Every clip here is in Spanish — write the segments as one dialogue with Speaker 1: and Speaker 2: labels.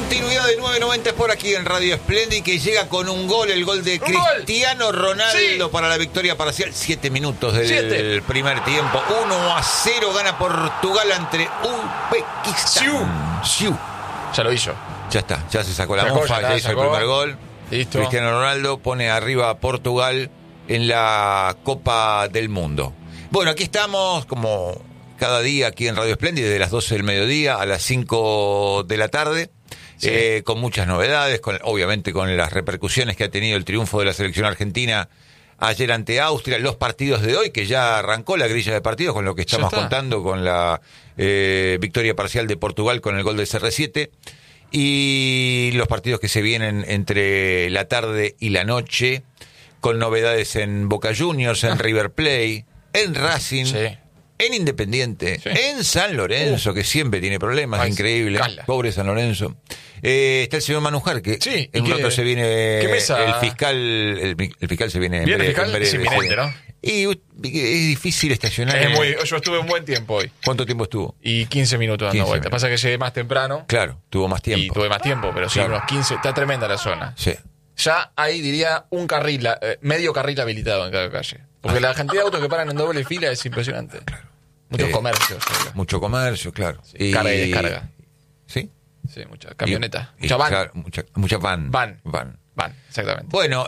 Speaker 1: Continuidad de 990 por aquí en Radio Splendid, que llega con un gol, el gol de Cristiano Ronaldo para la victoria parcial. 7 minutos del primer tiempo. 1-0 gana Portugal ante Uzbekistán.
Speaker 2: Ya lo hizo.
Speaker 1: Ya está, ya se sacó la mofa, ya hizo el primer gol.
Speaker 2: Listo.
Speaker 1: Cristiano Ronaldo pone arriba a Portugal en la Copa del Mundo. Bueno, aquí estamos como cada día aquí en Radio Splendid, desde las 12 del mediodía a las 5 de la tarde. Sí. Con muchas novedades, obviamente con las repercusiones que ha tenido el triunfo de la selección argentina ayer ante Austria, los partidos de hoy, que ya arrancó la grilla de partidos con lo que estamos contando, con la victoria parcial de Portugal con el gol de CR7, y los partidos que se vienen entre la tarde y la noche, con novedades en Boca Juniors, en River Plate, en Racing, en Independiente, en San Lorenzo, que siempre tiene problemas, increíble, pobre San Lorenzo. Está el señor Manujar, que en un rato se viene el fiscal, el fiscal se viene en breve.
Speaker 2: Es inminente, ¿no?
Speaker 1: Y es difícil estacionar.
Speaker 2: Yo estuve un buen tiempo hoy.
Speaker 1: ¿Cuánto tiempo estuvo?
Speaker 2: Y 15 minutos dando vueltas. Pasa que llegué más temprano.
Speaker 1: Claro, tuvo más tiempo.
Speaker 2: Y tuve más tiempo, pero sí, unos 15. Está tremenda la zona.
Speaker 1: Sí.
Speaker 2: Ya hay, diría, un carril, medio carril habilitado en cada calle. Porque la cantidad de autos que paran en doble fila es impresionante. Claro. Muchos comercios.
Speaker 1: Mucho comercio, claro.
Speaker 2: Sí, carga y descarga.
Speaker 1: ¿Sí?
Speaker 2: Sí, mucha camioneta. Mucha van.
Speaker 1: Claro, mucha van.
Speaker 2: Van, exactamente.
Speaker 1: Bueno,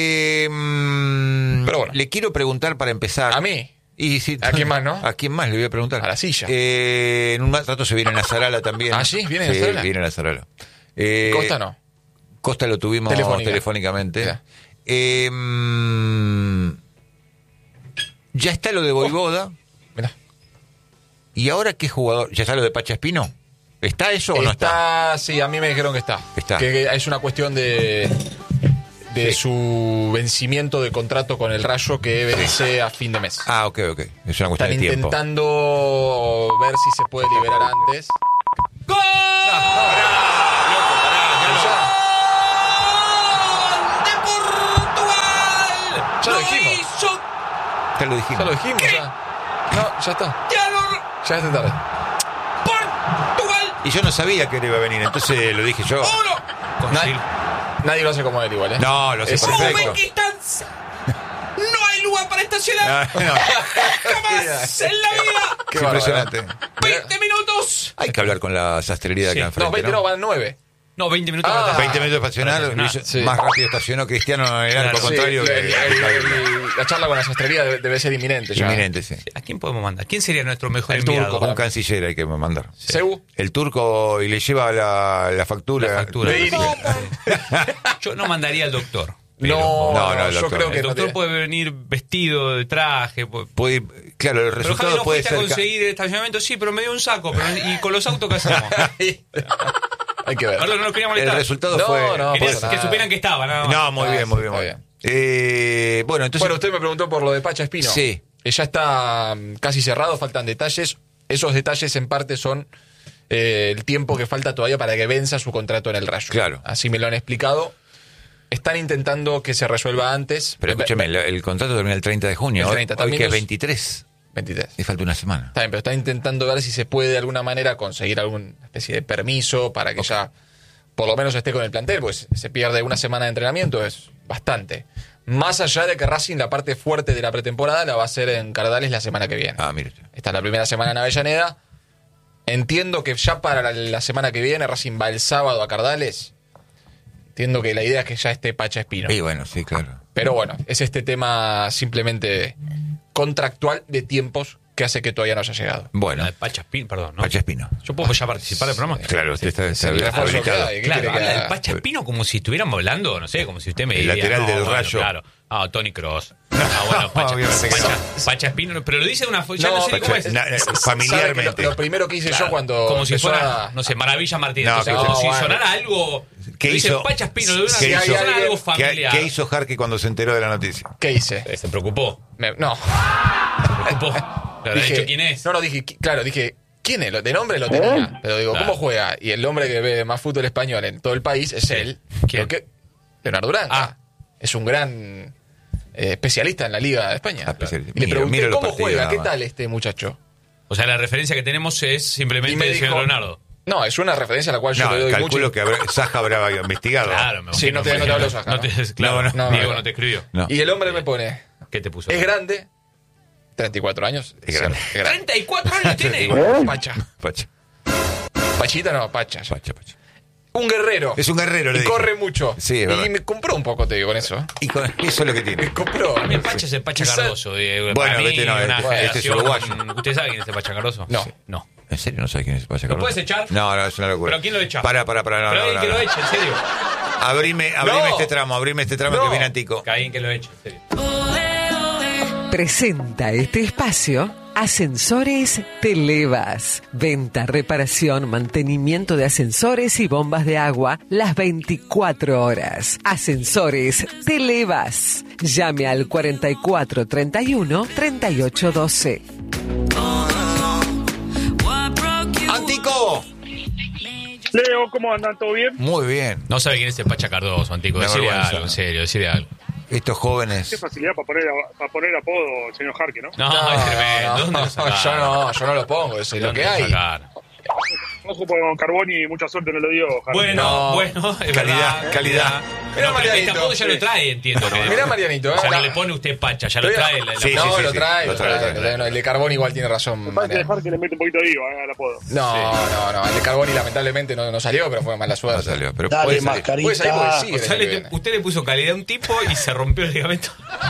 Speaker 1: pero bueno, le quiero preguntar para empezar.
Speaker 2: ¿A mí?
Speaker 1: ¿A
Speaker 2: quién más, no?
Speaker 1: ¿A quién más le voy a preguntar?
Speaker 2: A la silla.
Speaker 1: En un rato se viene Nazarala también.
Speaker 2: ¿Ah, sí? ¿Viene Nazarala?
Speaker 1: Sí, viene Nazarala.
Speaker 2: Costa no.
Speaker 1: Costa lo tuvimos telefónicamente. Ya está lo de Voivoda.
Speaker 2: Mirá. ¿Y
Speaker 1: ahora qué jugador? ¿Ya está lo de Pacha Espino? ¿Está eso o no está?
Speaker 2: Sí, a mí me dijeron que está.
Speaker 1: Está.
Speaker 2: Que es una cuestión de su vencimiento de contrato con el Rayo, que vence a fin de mes.
Speaker 1: Ah, ok. Es una cuestión de tiempo.
Speaker 2: Están intentando ver si se puede liberar antes.
Speaker 1: ¡Gol!
Speaker 2: Ya lo dijimos.
Speaker 1: Ya lo dijimos.
Speaker 2: No, ya está. Ya está tarde.
Speaker 3: Portugal.
Speaker 1: Y yo no sabía que él iba a venir, entonces lo dije yo.
Speaker 2: Nadie lo hace como él igual, ¿eh?
Speaker 1: No, lo hace perfecto.
Speaker 3: Uzbekistán. No hay lugar para estacionar.
Speaker 1: No.
Speaker 3: Jamás en la vida.
Speaker 1: Qué impresionante.
Speaker 3: 20 minutos.
Speaker 1: Hay que hablar con la sastrería de acá enfrente.
Speaker 2: No, 20 no, van 9.
Speaker 3: No, 20 minutos.
Speaker 1: 20 minutos para estacionar. Más rápido estacionó Cristiano en el arco contrario.
Speaker 2: La charla con la sastrería debe ser inminente.
Speaker 1: Inminente, sí.
Speaker 3: ¿A quién podemos mandar? ¿Quién sería nuestro mejor
Speaker 1: el
Speaker 3: enviado?
Speaker 1: Turco, un canciller hay que mandar.
Speaker 2: ¿Sebu?
Speaker 1: El turco, y le lleva la factura.
Speaker 3: Yo no mandaría al doctor.
Speaker 2: No,
Speaker 3: yo creo que el doctor puede venir vestido de traje.
Speaker 1: Claro, el resultado puede ser.
Speaker 3: A conseguir el estacionamiento, sí, pero me dio un saco. ¿Y con los autos qué hacemos?
Speaker 2: Hay que ver.
Speaker 3: Perdón, no nos queríamos molestar.
Speaker 1: El resultado fue.
Speaker 3: Que supieran que estaba, nada más.
Speaker 1: No, muy bien. Bueno, entonces.
Speaker 2: Bueno, usted me preguntó por lo de Pacha Espino.
Speaker 1: Sí.
Speaker 2: Ya está casi cerrado, faltan detalles. Esos detalles en parte son el tiempo que falta todavía para que venza su contrato en el Rayo.
Speaker 1: Claro.
Speaker 2: Así me lo han explicado. Están intentando que se resuelva antes.
Speaker 1: Pero escúcheme, el contrato termina el 30 de junio.
Speaker 2: El 30,
Speaker 1: hoy que es 23.
Speaker 2: 23.
Speaker 1: Y falta una semana.
Speaker 2: Está bien, pero está intentando ver si se puede de alguna manera conseguir alguna especie de permiso para que ya por lo menos esté con el plantel, pues se pierde una semana de entrenamiento, es bastante. Más allá de que Racing la parte fuerte de la pretemporada la va a hacer en Cardales la semana que viene.
Speaker 1: Mire.
Speaker 2: Esta es la primera semana en Avellaneda. Entiendo que ya para la semana que viene Racing va el sábado a Cardales. Entiendo que la idea es que ya esté Pacha Espino.
Speaker 1: Sí, bueno, sí, claro.
Speaker 2: Pero bueno, es este tema simplemente contractual de tiempos que hace que todavía no haya llegado.
Speaker 1: Bueno.
Speaker 3: Pacha Espino, perdón. ¿no?
Speaker 1: Pacha Espino.
Speaker 3: ¿Yo puedo ya participar del programa?
Speaker 1: Claro, usted está
Speaker 2: habilitado.
Speaker 3: Claro, habla del Pacha Espino como si estuviéramos hablando, no sé, como si usted me
Speaker 1: diría. El lateral del Rayo.
Speaker 3: Claro. Tony Cross. Bueno, Pacha Espino, pero lo dice de una forma, ya no sé cómo es.
Speaker 1: Familiarmente.
Speaker 2: Lo primero que hice yo cuando
Speaker 3: como si fuera, no sé, Maravilla Martínez. Como si sonara algo. ¿Qué hizo Pacha Espino? De una algo familiar.
Speaker 1: ¿Qué hizo Jarque cuando se enteró de la noticia?
Speaker 2: ¿Qué hice?
Speaker 3: Se preocupó.
Speaker 2: No.
Speaker 3: Se preocupó. Dije, ¿quién es?
Speaker 2: No, dije, ¿quién es? De nombre lo tenía. Pero digo, ¿cómo juega? Y el hombre que ve más fútbol español en todo el país es él.
Speaker 3: ¿Quién?
Speaker 2: Leonardo Uranga. Es un gran especialista en la Liga de España. Y le pregunté, ¿cómo juega? ¿Qué tal este muchacho?
Speaker 3: O sea, la referencia que tenemos es simplemente el señor Leonardo.
Speaker 2: No, es una referencia a la cual yo le doy
Speaker 1: calculo
Speaker 2: mucho.
Speaker 1: que Saja habrá investigado.
Speaker 3: Claro,
Speaker 2: Sí, no te habló Saja.
Speaker 3: Claro,
Speaker 1: No,
Speaker 3: Diego no te escribió.
Speaker 1: No.
Speaker 2: Y el hombre me pone,
Speaker 3: ¿Qué te puso?
Speaker 2: es grande, 34 años.
Speaker 1: Es grande.
Speaker 3: ¿34 años tiene?
Speaker 2: Pacha.
Speaker 1: Pacha.
Speaker 2: Pachita no, Pacha.
Speaker 1: Pacha.
Speaker 2: Un guerrero.
Speaker 1: Es un guerrero, le
Speaker 2: Y
Speaker 1: dije.
Speaker 2: corre mucho.
Speaker 1: Sí, es verdad.
Speaker 2: Y me compró un poco, te digo, con eso.
Speaker 1: Y con eso es lo que tiene.
Speaker 2: Me compró.
Speaker 3: A mí el Pacha es el Pacha
Speaker 2: Quizá-
Speaker 3: Cardoso.
Speaker 1: Bueno,
Speaker 3: Para mí,
Speaker 1: este no,
Speaker 3: una
Speaker 1: este es
Speaker 3: generación-
Speaker 1: uruguayo.
Speaker 3: ¿Usted sabe quién es el Pacha Cardoso?
Speaker 2: No.
Speaker 3: No.
Speaker 1: ¿En serio no sabes quién es Pacha
Speaker 3: ¿Lo
Speaker 1: Cardoso?
Speaker 3: puedes echar?
Speaker 1: No, es una locura.
Speaker 3: ¿Pero quién lo echa?
Speaker 1: Para, no,
Speaker 3: Pero
Speaker 1: no,
Speaker 3: alguien
Speaker 1: no,
Speaker 3: que
Speaker 1: no.
Speaker 3: lo eche, en serio.
Speaker 1: Abrime
Speaker 2: No.
Speaker 1: este tramo
Speaker 2: No.
Speaker 1: que viene Antico.
Speaker 3: Que alguien que lo eche, en serio.
Speaker 4: Presenta este espacio Ascensores Televas. Venta, reparación, mantenimiento de ascensores y bombas de agua las 24 horas. Ascensores Televas. Llame al 4431 3812.
Speaker 1: ¡Antico!
Speaker 5: Leo, ¿cómo andan? ¿Todo bien?
Speaker 1: Muy bien.
Speaker 3: No sabe quién es el Pacha Cardoso, Antico.
Speaker 1: Una
Speaker 3: Decirle
Speaker 1: vergüenza.
Speaker 3: algo, en serio, decirle algo.
Speaker 1: Estos
Speaker 5: Qué
Speaker 1: jóvenes.
Speaker 5: facilidad para poner apodo, señor Jarque, ¿no?
Speaker 3: No, es tremendo. ¿Dónde lo sacaron?
Speaker 2: yo no lo pongo, eso es lo
Speaker 3: ¿Dónde
Speaker 2: que hay.
Speaker 3: sacaron?
Speaker 5: Ojo, porque con Carboni mucha suerte no lo dio, Jarque.
Speaker 3: Bueno, es
Speaker 1: Calidad,
Speaker 3: verdad.
Speaker 1: calidad.
Speaker 3: Pero
Speaker 2: Mirá,
Speaker 3: este
Speaker 2: Marianito.
Speaker 3: apodo ya lo trae, entiendo.
Speaker 2: Mirá, Marianito,
Speaker 3: O sea, no
Speaker 2: la-
Speaker 3: le pone usted Pacha, ya lo trae.
Speaker 1: Sí,
Speaker 2: No,
Speaker 1: sí,
Speaker 2: lo
Speaker 1: sí.
Speaker 2: trae,
Speaker 1: Lo
Speaker 2: lo
Speaker 1: trae,
Speaker 2: trae.
Speaker 1: lo trae.
Speaker 2: No, el de Carboni igual tiene razón.
Speaker 5: Me parece que Jarque le mete un poquito de IVA al apodo.
Speaker 2: No, el de Carboni lamentablemente no salió, pero fue mala suerte.
Speaker 1: No salió, pero
Speaker 6: Dale,
Speaker 1: puede salir.
Speaker 6: mascarita.
Speaker 2: Puede salir porque sigue
Speaker 3: O sea,
Speaker 2: el año que viene.
Speaker 3: usted le puso calidad a un tipo y se rompió el ligamento.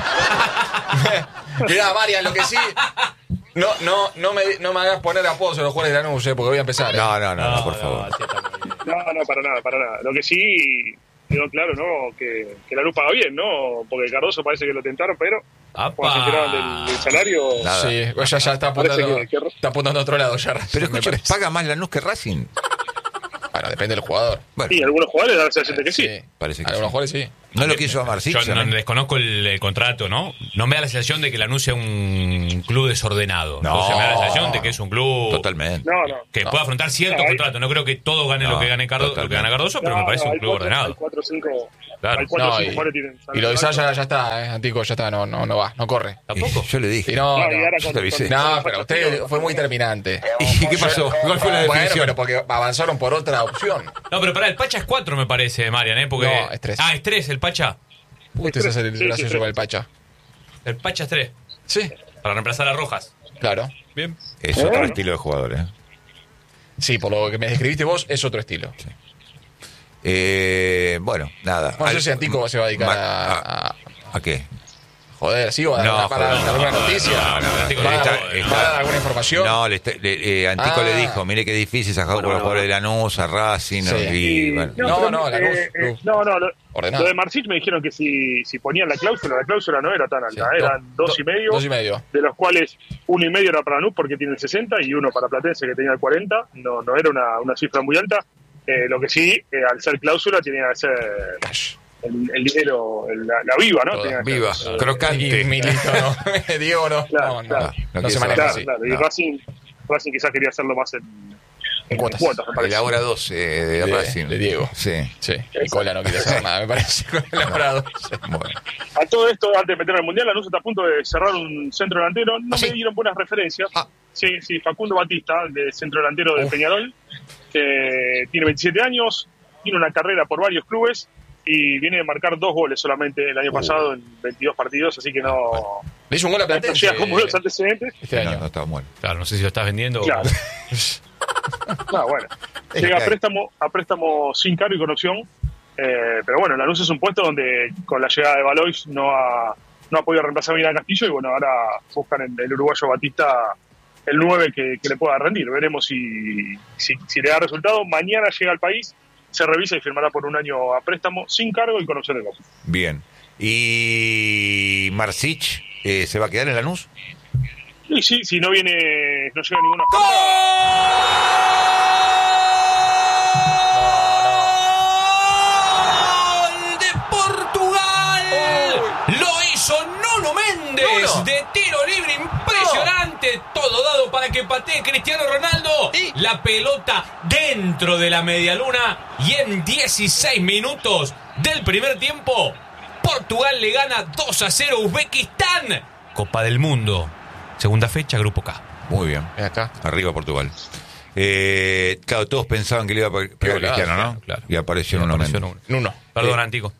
Speaker 2: Mirá, Marian, lo que sí. No me hagas poner apodos a los jugadores de Lanús, porque voy a empezar.
Speaker 1: No, por favor.
Speaker 5: No, para nada. Lo que sí quedó claro, ¿no? Que la luz paga bien, ¿no? Porque Cardoso parece que lo tentaron, pero cuando se enteraron del salario...
Speaker 1: Nada.
Speaker 2: Sí, pues ya está
Speaker 5: Parece
Speaker 2: apuntando,
Speaker 5: que-
Speaker 2: está apuntando a otro lado ya.
Speaker 1: Pero
Speaker 2: me
Speaker 1: escucha,
Speaker 2: parece.
Speaker 1: paga más Lanús que Racing.
Speaker 2: Bueno, depende del jugador.
Speaker 1: Bueno,
Speaker 5: Sí, algunos jugadores se siente que sí.
Speaker 1: parece que
Speaker 2: Algunos
Speaker 1: sí.
Speaker 2: jugadores sí.
Speaker 1: No lo quiso amar
Speaker 3: Yo
Speaker 1: Sitcha,
Speaker 3: no
Speaker 1: ¿no?
Speaker 3: desconozco el contrato, ¿no? No me da la sensación de que Lanús sea un club desordenado.
Speaker 1: No.
Speaker 3: O sea, me da la sensación de que es un club
Speaker 1: Totalmente.
Speaker 5: No.
Speaker 3: que puede afrontar ciertos
Speaker 5: No, hay-
Speaker 3: contratos. No creo que todos ganen
Speaker 1: No,
Speaker 3: lo que gane lo que gana Cardoso, pero me parece un club ordenado.
Speaker 5: Hay 4 o 5
Speaker 3: Claro.
Speaker 5: hay 4 o
Speaker 2: No,
Speaker 5: 5 jugadores que tienen
Speaker 2: y lo de
Speaker 5: salario
Speaker 2: Sá
Speaker 5: alto.
Speaker 2: ya está, Antico, ya está, no va, no corre.
Speaker 3: ¿Tampoco?
Speaker 1: Yo le dije.
Speaker 2: Y no,
Speaker 5: No, y ahora
Speaker 1: yo te avisé.
Speaker 2: No, pero usted fue muy terminante.
Speaker 1: ¿Y qué pasó? ¿Cuál fue la
Speaker 2: Bueno,
Speaker 1: definición?
Speaker 2: pero porque avanzaron por otra opción.
Speaker 3: No, pero pará, el Pacha es 4, me parece, Marian, ¿eh? Porque...
Speaker 2: No, es 3.
Speaker 3: Ah, es 3 el Pacha.
Speaker 2: Usted se hace el
Speaker 5: Sí,
Speaker 2: gracioso
Speaker 5: sí.
Speaker 2: con el Pacha.
Speaker 3: El Pacha es 3.
Speaker 2: Sí,
Speaker 3: Para reemplazar a Rojas.
Speaker 2: claro.
Speaker 3: Bien.
Speaker 1: Es otro estilo de jugador, ¿eh?
Speaker 2: Sí, por lo que me describiste vos, es otro estilo.
Speaker 1: Bueno, nada.
Speaker 2: No sé si Antico se va a dedicar
Speaker 1: ¿A qué?
Speaker 2: Joder, sí, o a
Speaker 1: No,
Speaker 2: para
Speaker 1: joder,
Speaker 2: dar alguna
Speaker 1: no,
Speaker 2: noticia.
Speaker 1: no,
Speaker 3: Antico
Speaker 2: ¿Va a
Speaker 3: está-
Speaker 2: va a dar alguna información?
Speaker 1: No, Antico
Speaker 2: Ah.
Speaker 1: le dijo, mire qué difícil sacar por los jugadores de Lanús, a Racing,
Speaker 2: Sí.
Speaker 1: y bueno.
Speaker 2: No, Lanús,
Speaker 5: Lo de Marcich me dijeron que si ponían la cláusula no era tan alta,
Speaker 2: Sí,
Speaker 5: eran 2,5,
Speaker 2: 2,5.
Speaker 5: de los cuales 1,5 era para Lanús porque tiene el 60 y uno para Platense que tenía el 40, no era una cifra muy alta. Lo que sí, al ser cláusula tenía que ser el dinero, la viva, ¿no?
Speaker 2: Toda
Speaker 5: Tenía que
Speaker 1: Viva,
Speaker 5: ser,
Speaker 1: crocante.
Speaker 2: Y Milito, ¿no? Diego, no.
Speaker 5: Claro,
Speaker 2: No
Speaker 5: claro.
Speaker 2: se
Speaker 1: quiere
Speaker 2: maneja
Speaker 1: saber.
Speaker 2: así.
Speaker 5: claro, y
Speaker 1: No.
Speaker 5: Racing quizás quería hacerlo más en
Speaker 2: cuotas.
Speaker 5: me
Speaker 1: Y
Speaker 5: parece.
Speaker 1: la hora 12 de Racing.
Speaker 2: de Diego.
Speaker 1: Sí.
Speaker 2: Sí, y Cola no quiere saber nada, me parece, con el labrado.
Speaker 1: Bueno.
Speaker 5: A todo esto, antes de meter al Mundial, Lanús está a punto de cerrar un centro delantero. No
Speaker 1: ¿Ah, sí?
Speaker 5: me dieron buenas referencias.
Speaker 1: Ah.
Speaker 5: Sí, Facundo Batista, de centro delantero de Peñarol, que tiene 27 años, tiene una carrera por varios clubes y viene de marcar 2 goles solamente el año pasado en 22 partidos, así que no
Speaker 2: Le hizo un gol a Platense
Speaker 5: llega con buenos antecedentes.
Speaker 2: este
Speaker 1: No,
Speaker 2: año.
Speaker 1: no estaba muerto.
Speaker 3: Claro, no sé si lo estás vendiendo o...
Speaker 5: Claro. No, bueno.
Speaker 1: Es
Speaker 5: Llega
Speaker 1: que
Speaker 5: a préstamo sin cargo y con opción. Pero bueno, Lanús es un puesto donde con la llegada de Valois no ha podido reemplazar bien a Castillo y bueno, ahora buscan en el uruguayo Batista el 9 que le pueda rendir. Veremos si le da resultado. Mañana llega al país, se revisa y firmará por un año a préstamo sin cargo y con opción de compra.
Speaker 1: Bien. ¿Y Marcich se va a quedar en Lanús?
Speaker 5: Y sí, si no llega ninguna oferta.
Speaker 3: ¡Gol de Portugal! Lo hizo Nuno Méndez
Speaker 2: Nuno.
Speaker 3: de tiro libre impresionante. Todo dado para que patee Cristiano Ronaldo.
Speaker 2: ¿Y?
Speaker 3: La pelota dentro de la medialuna y en 16 minutos del primer tiempo, Portugal le gana 2-0 a Uzbekistán. Copa del Mundo. Segunda fecha, Grupo K.
Speaker 1: Muy bien.
Speaker 2: Ven acá.
Speaker 1: Arriba Portugal. Claro, todos pensaban que le iba a pegar a Cristiano, ¿no?
Speaker 3: Claro.
Speaker 1: Y apareció en uno menos.
Speaker 2: Uno.
Speaker 3: Perdón, Antico.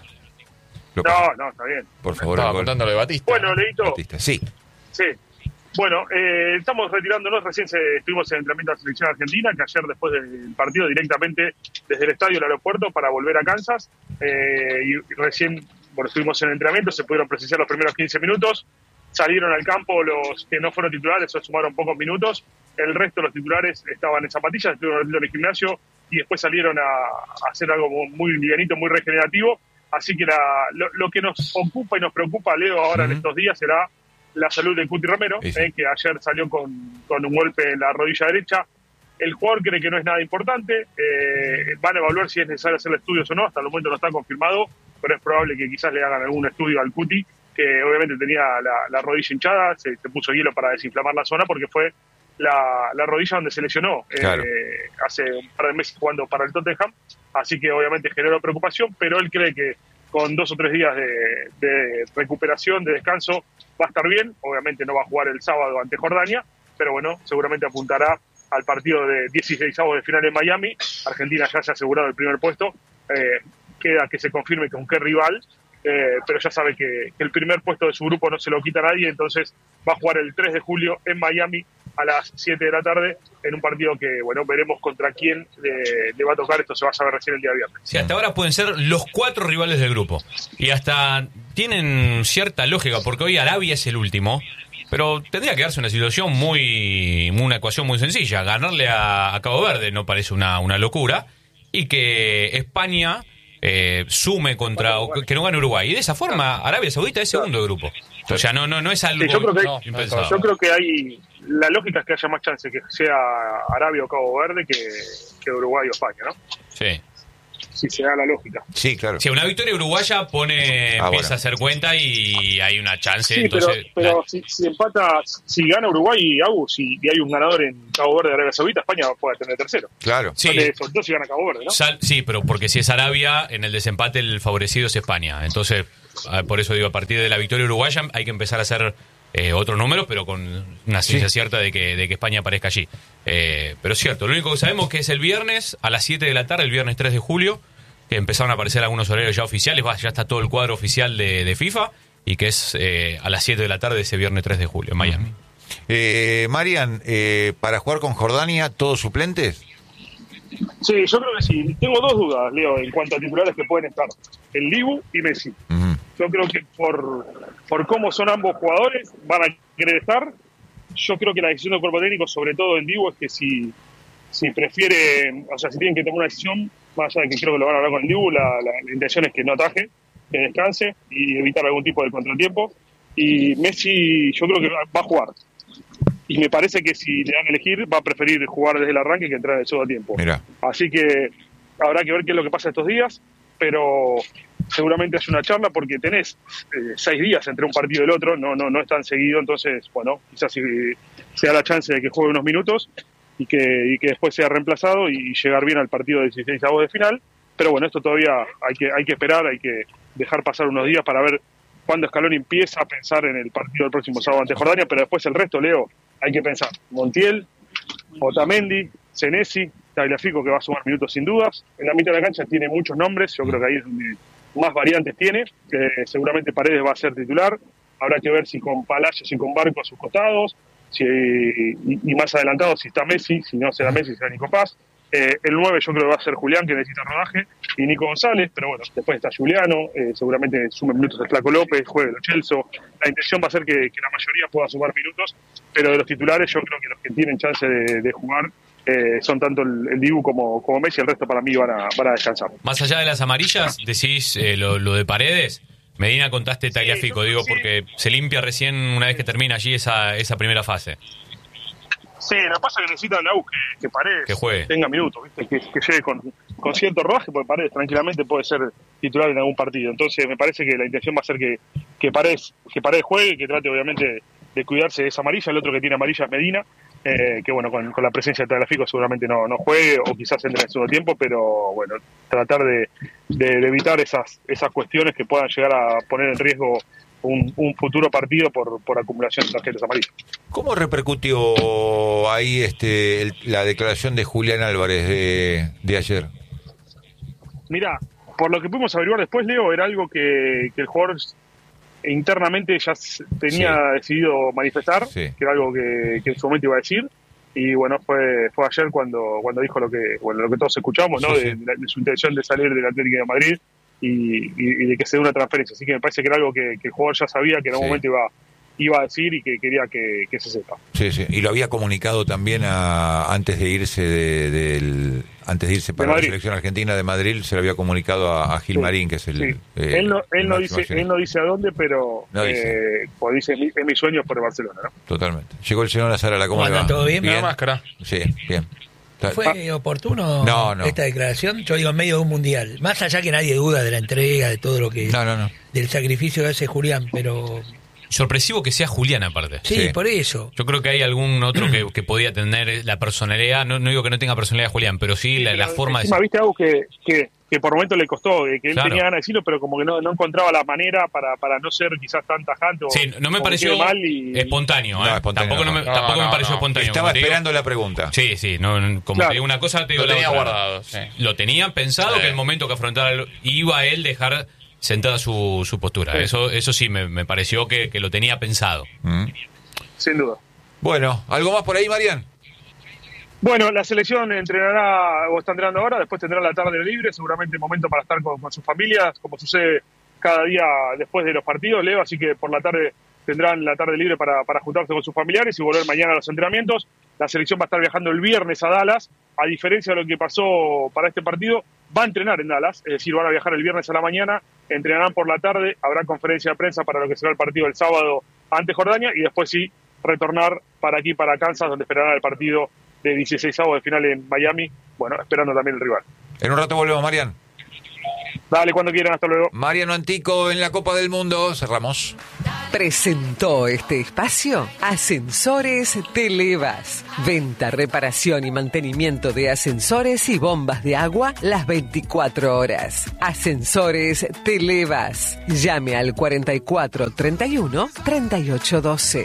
Speaker 5: No, está bien.
Speaker 1: Por favor,
Speaker 2: Estaba
Speaker 1: el gol.
Speaker 2: contando lo de Batista.
Speaker 5: Bueno, Leito,
Speaker 1: Batista. Sí.
Speaker 5: sí. Bueno, estamos retirándonos. Recién estuvimos en el entrenamiento de la selección argentina, que ayer después del partido directamente desde el estadio al aeropuerto para volver a Kansas. Y recién, bueno, estuvimos en el entrenamiento, se pudieron presenciar los primeros 15 minutos. Salieron al campo los que no fueron titulares, o sumaron pocos minutos. El resto de los titulares estaban en zapatillas, estuvieron en el gimnasio y después salieron a hacer algo muy livianito, muy regenerativo. Así que lo que nos ocupa y nos preocupa, Leo, ahora en estos días será la salud de Cuti Romero,
Speaker 1: Sí, sí.
Speaker 5: que ayer salió con un golpe en la rodilla derecha. El jugador cree que no es nada importante. Van a evaluar si es necesario hacer estudios o no. Hasta el momento no está confirmado, pero es probable que quizás le hagan algún estudio al Cuti, que obviamente tenía la rodilla hinchada, se puso hielo para desinflamar la zona porque fue la rodilla donde se lesionó
Speaker 1: Claro.
Speaker 5: hace un par de meses jugando para el Tottenham. Así que obviamente generó preocupación, pero él cree que con 2 o 3 días de recuperación, de descanso, va a estar bien. Obviamente no va a jugar el sábado ante Jordania, pero bueno, seguramente apuntará al partido de 16avos de final en Miami. Argentina ya se ha asegurado el primer puesto. Queda que se confirme con qué rival, pero ya sabe que el primer puesto de su grupo no se lo quita nadie, entonces va a jugar el 3 de julio en Miami a las 7 de la tarde en un partido que, bueno, veremos contra quién le va a tocar. Esto se va a saber recién el día viernes.
Speaker 3: Sí, hasta ahora pueden ser los 4 rivales del grupo. Y hasta tienen cierta lógica, porque hoy Arabia es el último. Pero tendría que darse una situación una ecuación muy sencilla. Ganarle a Cabo Verde no parece una locura. Y que España sume que no gane Uruguay. Y de esa forma Arabia Saudita es segundo de grupo. O sea, no es algo
Speaker 5: Sí, yo creo que
Speaker 3: impensado.
Speaker 5: Yo creo que la lógica es que haya más chance que sea Arabia o Cabo Verde que Uruguay o España, ¿no?
Speaker 3: Sí.
Speaker 5: Si se da la lógica.
Speaker 1: Sí, claro.
Speaker 3: Si una victoria uruguaya empieza
Speaker 1: bueno.
Speaker 3: a hacer cuenta y hay una chance.
Speaker 5: Sí,
Speaker 3: entonces,
Speaker 5: pero si empata, si gana Uruguay y hay un ganador en Cabo Verde de Arabia Saudita, España puede tener tercero.
Speaker 1: Claro.
Speaker 3: Sí.
Speaker 5: Sale sobre todo si gana Cabo Verde, ¿no?
Speaker 3: Sí, pero porque si es Arabia, en el desempate el favorecido es España. Entonces, por eso digo, a partir de la victoria uruguaya hay que empezar a hacer otros números, pero con una ciencia cierta de que España aparezca allí. Pero es cierto, lo único que sabemos que es el viernes a las 7 de la tarde, el viernes 3 de julio, que empezaron a aparecer algunos horarios ya oficiales, ya está todo el cuadro oficial de FIFA, y que es a las 7 de la tarde ese viernes 3 de julio en Miami.
Speaker 1: Marian, para jugar con Jordania, ¿todos suplentes?
Speaker 5: Sí, yo creo que sí. Tengo 2 dudas, Leo, en cuanto a titulares que pueden estar. El Dibu y Messi.
Speaker 1: Ujú.
Speaker 5: Yo creo que por cómo son ambos jugadores, van a querer estar. Yo creo que la decisión del cuerpo técnico, sobre todo en Dibu, es que si prefieren, o sea, si tienen que tomar una decisión, más allá de que creo que lo van a hablar con el Dibu, la intención es que no ataje, que descanse y evitar algún tipo de contratiempo. Y Messi, yo creo que va a jugar. Y me parece que si le dan a elegir, va a preferir jugar desde el arranque que entrar en el segundo tiempo.
Speaker 1: Mirá.
Speaker 5: Así que habrá que ver qué es lo que pasa estos días, pero seguramente es una charla porque tenés 6 días entre un partido y el otro, no es tan seguido, entonces, bueno, quizás si se da la chance de que juegue unos minutos y que después sea reemplazado y llegar bien al partido de 16avos de final. Pero bueno, esto todavía hay que esperar, hay que dejar pasar unos días para ver cuándo Scaloni empieza a pensar en el partido del próximo sábado ante Jordania, pero después el resto, Leo, hay que pensar. Montiel, Otamendi, Senesi, Tagliafico, que va a sumar minutos sin dudas. En la mitad de la cancha tiene muchos nombres, yo creo que ahí es donde más variantes tiene, que seguramente Paredes va a ser titular. Habrá que ver si con Palacios y con Barco a sus costados, y más adelantado si está Messi, si no será Messi, será Nico Paz. El 9 yo creo que va a ser Julián, que necesita rodaje, y Nico González, pero bueno, después está Juliano, seguramente sume minutos el Flaco López, juegue Lo Celso. La intención va a ser que la mayoría pueda sumar minutos, pero de los titulares yo creo que los que tienen chance de jugar son tanto el Dibu como Messi, el resto para mí van a descansar.
Speaker 3: Más allá de las amarillas, decís lo de Paredes. Medina, contaste Tagliafico, digo, porque se limpia recién una vez que termina allí esa primera fase.
Speaker 5: Sí, lo que pasa es que necesitan que Paredes
Speaker 3: Que juegue.
Speaker 5: tenga minutos, ¿viste? Que llegue con cierto rodaje, porque Paredes tranquilamente puede ser titular en algún partido. Entonces me parece que la intención va a ser que Paredes juegue, que trate obviamente de cuidarse de esa amarilla. El otro que tiene amarilla es Medina, que bueno, con la presencia de Tagliafico seguramente no juegue, o quizás entre en el segundo tiempo, pero bueno, tratar de evitar esas cuestiones que puedan llegar a poner en riesgo un futuro partido por acumulación de tarjetas amarillas.
Speaker 1: ¿Cómo repercutió ahí la declaración de Julián Álvarez de ayer?
Speaker 5: Mira, por lo que pudimos averiguar después, Leo, era algo que el jugador internamente ya tenía decidido manifestar, que era algo que en su momento iba a decir, y bueno, fue ayer cuando dijo lo que todos escuchamos, ¿no? De su intención de salir del Atlético de Madrid y de que se dé una transferencia. Así que me parece que era algo que el jugador ya sabía que en algún momento iba a decir y que quería que se sepa. Sí, y lo había comunicado también antes de irse para la selección argentina de Madrid, se lo había comunicado a Gilmarín, que es el... él no dice a dónde, pero pues dice, es mi sueño por el Barcelona, ¿no? Totalmente. Llegó el señor Azarala, ¿cómo le va?
Speaker 6: ¿Todo bien?
Speaker 2: ¿Bien? Máscara.
Speaker 1: Sí, bien.
Speaker 6: ¿Fue oportuno esta declaración? Yo digo, en medio de un mundial. Más allá que nadie duda de la entrega, de todo lo que...
Speaker 1: No.
Speaker 6: Del sacrificio que hace Julián, pero...
Speaker 3: Sorpresivo que sea Julián aparte.
Speaker 6: Sí, por eso.
Speaker 3: Yo creo que hay algún otro que podía tener la personalidad, no digo que no tenga personalidad Julián, pero sí la forma
Speaker 5: de... Viste algo que por momentos le costó, que él tenía ganas de decirlo, pero como que no encontraba la manera para no ser quizás tan tajante.
Speaker 3: Sí, no me pareció mal espontáneo. Tampoco me pareció espontáneo.
Speaker 1: Estaba esperando la pregunta.
Speaker 3: Sí, como te digo una cosa, te digo
Speaker 2: lo tenía guardado. Sí.
Speaker 3: Lo tenía pensado que el momento que afrontara iba a él dejar sentada su postura. Sí. Eso sí, me pareció que lo tenía pensado.
Speaker 5: Sin duda.
Speaker 1: Bueno, ¿algo más por ahí, Marian?
Speaker 5: Bueno, la selección entrenará o está entrenando ahora, después tendrá la tarde libre, seguramente momento para estar con sus familias, como sucede cada día después de los partidos, Leo, así que por la tarde tendrán la tarde libre para juntarse con sus familiares y volver mañana a los entrenamientos. La selección va a estar viajando el viernes a Dallas, a diferencia de lo que pasó para este partido, va a entrenar en Dallas, es decir, van a viajar el viernes a la mañana, entrenarán por la tarde, habrá conferencia de prensa para lo que será el partido el sábado ante Jordania y después sí retornar para aquí, para Kansas, donde esperarán el partido de 16avos de final en Miami, bueno, esperando también el rival.
Speaker 1: En un rato volvemos, Marian.
Speaker 5: Dale, cuando quieran, hasta luego.
Speaker 1: Mariano Antico en la Copa del Mundo, cerramos.
Speaker 4: Presentó este espacio Ascensores Televas. Venta, reparación y mantenimiento de ascensores y bombas de agua las 24 horas. Ascensores Televas. Llame al 44 31 38 12.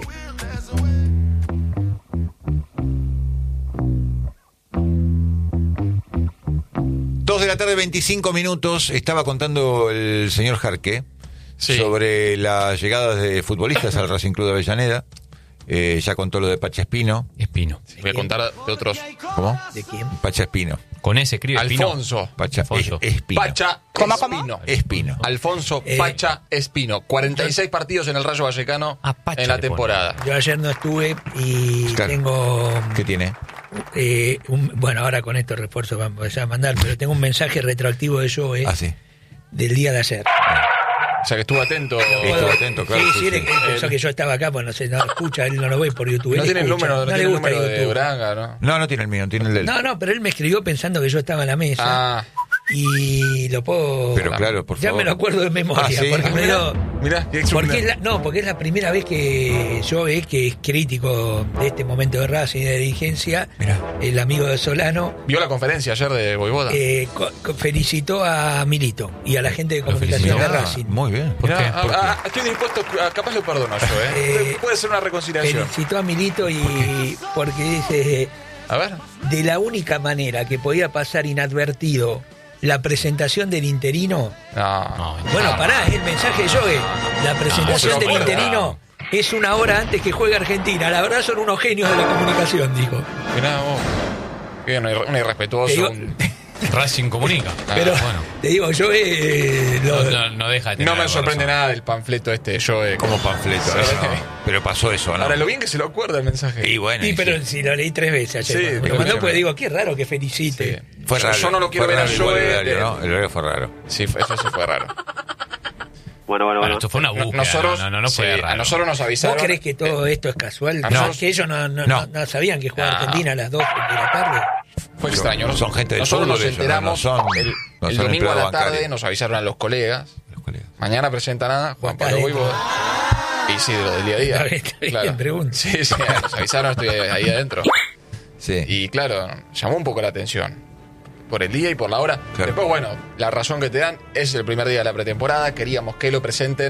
Speaker 1: 2 de la tarde, 25 minutos. Estaba contando el señor Jarque sobre las llegadas de futbolistas al Racing Club de Avellaneda. Ya contó lo de Pacha Espino.
Speaker 2: Voy a contar de otros.
Speaker 1: ¿Cómo?
Speaker 6: ¿De quién?
Speaker 1: Pacha Espino.
Speaker 3: Con ese escribe
Speaker 2: Alfonso.
Speaker 1: Pacha Espino.
Speaker 2: Pacha Espino.
Speaker 1: Espino.
Speaker 2: Alfonso Pacha Espino. 46 partidos en el Rayo Vallecano en la temporada.
Speaker 6: Yo ayer no estuve y tengo...
Speaker 1: ¿Qué tiene?
Speaker 6: Bueno, ahora con estos refuerzos vamos a mandar, pero tengo un mensaje retroactivo de Joe del día de ayer.
Speaker 2: O sea que estuvo atento.
Speaker 6: Claro. Sí, él pensó que yo estaba acá, pues no escucha, él no lo ve por YouTube.
Speaker 2: No tiene el número,
Speaker 6: no le gusta
Speaker 2: el número
Speaker 6: YouTube.
Speaker 2: de Uranga, ¿no?
Speaker 1: No tiene el mío, tiene el de él.
Speaker 6: No, pero él me escribió pensando que yo estaba en la mesa. Y lo puedo...
Speaker 1: Pero claro, por favor.
Speaker 6: Ya me lo acuerdo de memoria.
Speaker 1: ¿Sí?
Speaker 6: Porque me lo...
Speaker 2: Mirá,
Speaker 6: porque es la primera vez que yo que es crítico de este momento de Racing y de dirigencia, el amigo de Solano...
Speaker 2: ¿Vio la conferencia ayer de Voivoda?
Speaker 6: Felicitó a Milito y a la gente de comunicación de Racing.
Speaker 1: Muy bien.
Speaker 2: ¿Por qué? Estoy dispuesto, capaz lo perdono yo, puede ser una reconciliación.
Speaker 6: Felicitó a Milito y porque dice...
Speaker 2: A ver.
Speaker 6: De la única manera que podía pasar inadvertido la presentación del interino. Pará, el mensaje de Joe. La presentación del interino es una hora antes que juegue Argentina. La verdad son unos genios de la comunicación, dijo.
Speaker 2: Mirá vos. Bien, un irrespetuoso.
Speaker 3: Racing comunica.
Speaker 6: Pero te digo, Joe
Speaker 3: no deja de tener.
Speaker 2: No me sorprende nada del panfleto Joe.
Speaker 1: Como panfleto. Pero pasó eso, ¿no?
Speaker 2: Ahora, lo bien que se lo acuerda el mensaje.
Speaker 1: Y bueno.
Speaker 6: Pero si lo leí 3 veces ayer. Me lo mandó, pues digo, qué raro que felicite.
Speaker 2: Sí. Fue raro. Yo no lo quiero ver a Joe.
Speaker 1: El horario fue raro.
Speaker 2: Sí, eso sí fue raro.
Speaker 3: Bueno, esto fue una búsqueda.
Speaker 2: No fue raro. A nosotros nos avisaron.
Speaker 6: ¿Vos crees que todo esto es casual? Que ellos no sabían que jugaba Argentina a las 2 de la tarde.
Speaker 2: Fue extraño.
Speaker 1: Son gente del
Speaker 2: nosotros
Speaker 1: fútbol,
Speaker 2: nos enteramos el domingo a la tarde,
Speaker 1: bancario.
Speaker 2: Nos avisaron a los colegas. Mañana presentan a Juan Pablo Voivoda. Y sí, de lo del día a día.
Speaker 6: Está bien, pregunto.
Speaker 2: Sí, nos avisaron, estoy ahí adentro.
Speaker 1: Sí.
Speaker 2: Y claro, llamó un poco la atención. Por el día y por la hora. Claro. Después, la razón que te dan es el primer día de la pretemporada. Queríamos que lo presenten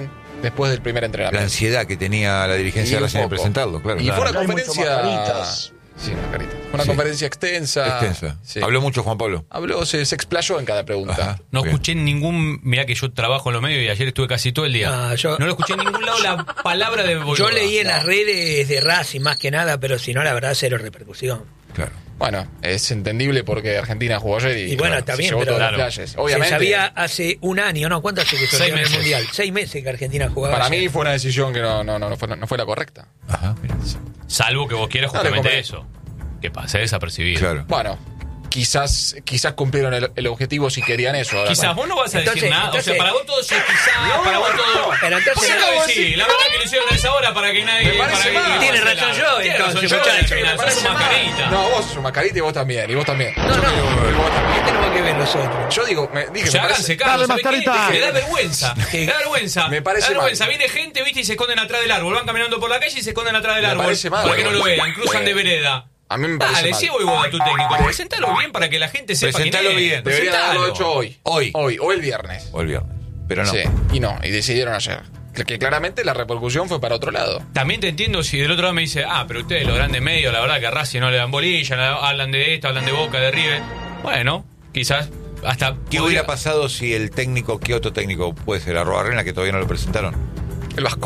Speaker 2: después del primer
Speaker 1: La
Speaker 2: entrenamiento.
Speaker 1: ansiedad que tenía la dirigencia
Speaker 2: Y
Speaker 1: de
Speaker 2: un
Speaker 1: Racing de
Speaker 2: poco.
Speaker 1: presentarlo, claro.
Speaker 2: Y fue una
Speaker 5: Hay mucho
Speaker 2: conferencia...
Speaker 5: mascaritas.
Speaker 2: Sí, mascaritas. Fue una
Speaker 1: Sí.
Speaker 2: conferencia extensa.
Speaker 1: Extensa.
Speaker 2: Sí.
Speaker 1: Habló mucho Juan Pablo.
Speaker 2: Habló, se explayó en cada pregunta.
Speaker 1: Ajá.
Speaker 3: No
Speaker 1: Bien.
Speaker 3: escuché ningún. Mirá que yo trabajo en los medios y ayer estuve casi todo el día.
Speaker 6: No,
Speaker 3: No lo escuché en ningún lado la palabra de Voivoda.
Speaker 6: Yo leí en las redes de Racing más que nada, pero si no, la verdad, cero repercusión.
Speaker 1: Claro.
Speaker 2: Bueno, es entendible porque Argentina jugó ayer y,
Speaker 6: Y bueno, está
Speaker 2: se
Speaker 6: bien,
Speaker 2: llevó
Speaker 6: pero
Speaker 2: todos los
Speaker 3: claro.
Speaker 2: flashes.
Speaker 6: Se
Speaker 2: Obviamente,
Speaker 6: sabía hace un año, ¿no? ¿Cuánto hace que se
Speaker 3: 6
Speaker 6: en el
Speaker 3: meses.
Speaker 6: Mundial? 6 meses que Argentina jugaba.
Speaker 2: para
Speaker 6: ayer.
Speaker 2: mí fue una decisión que no fue la correcta.
Speaker 1: Ajá, mira.
Speaker 3: Salvo que vos quieras
Speaker 2: Claro,
Speaker 3: justamente
Speaker 2: como-
Speaker 3: eso. Que pase desapercibido.
Speaker 1: Claro.
Speaker 2: Bueno, quizás cumplieron el objetivo si querían eso. Ahora,
Speaker 3: Quizás vos no vas a decir
Speaker 6: Entonces-
Speaker 3: nada. O sea,
Speaker 6: entonces-
Speaker 3: para vos todo es quizás, para vos todo.
Speaker 6: Pero entonces-
Speaker 3: ¿Por qué no decís? La verdad que lo hicieron a esa hora para que nadie.
Speaker 2: Me parece
Speaker 3: para que-
Speaker 2: mal.
Speaker 6: Tiene
Speaker 3: para
Speaker 6: razón
Speaker 3: que-
Speaker 6: yo,
Speaker 3: Tiene
Speaker 6: entonces,
Speaker 3: razón yo,
Speaker 6: muchacho.
Speaker 3: al final,
Speaker 2: Me parece
Speaker 3: sos un
Speaker 2: mal.
Speaker 3: mascarita.
Speaker 2: No, vos sos un mascarita y vos también. Y vos también.
Speaker 6: No,
Speaker 2: Yo
Speaker 6: no.
Speaker 2: digo, y vos también.
Speaker 6: ¿Qué tenemos que ver nosotros?
Speaker 2: Yo digo, dije,
Speaker 3: O sea,
Speaker 2: me
Speaker 3: háganse
Speaker 2: parece,
Speaker 3: cargo,
Speaker 5: Dale,
Speaker 3: ¿sabés qué?
Speaker 5: mascarita.
Speaker 3: Me da vergüenza. Me da vergüenza.
Speaker 2: Me parece
Speaker 3: da vergüenza.
Speaker 2: mal.
Speaker 3: Viene gente, viste, y se esconden atrás del árbol. Van caminando por la calle y se esconden atrás del
Speaker 2: Me
Speaker 3: árbol.
Speaker 2: parece mal,
Speaker 3: Para que no lo
Speaker 2: igual.
Speaker 3: vean. Cruzan de vereda.
Speaker 2: a mí me parece
Speaker 3: Dale,
Speaker 2: mal.
Speaker 3: sí, Voivoda, tu técnico. Presentalo bien para que la gente sepa quién
Speaker 1: Presentalo
Speaker 3: es.
Speaker 1: bien.
Speaker 2: Deberían
Speaker 3: Presentalo.
Speaker 2: haberlo hecho hoy.
Speaker 1: Hoy.
Speaker 2: O el viernes.
Speaker 1: O el viernes. Pero no.
Speaker 2: Sí, y decidieron ayer. Que claramente la repercusión fue para otro lado.
Speaker 3: También te entiendo si del otro lado me dice, pero ustedes los grandes medios, la verdad que a Racing no le dan bolilla, hablan de esto, hablan de Boca, de River. Bueno, quizás hasta...
Speaker 1: ¿Qué hubiera pasado si el técnico, qué otro técnico puede ser, Arrobarrena, que todavía no lo presentaron,
Speaker 2: El Vasco.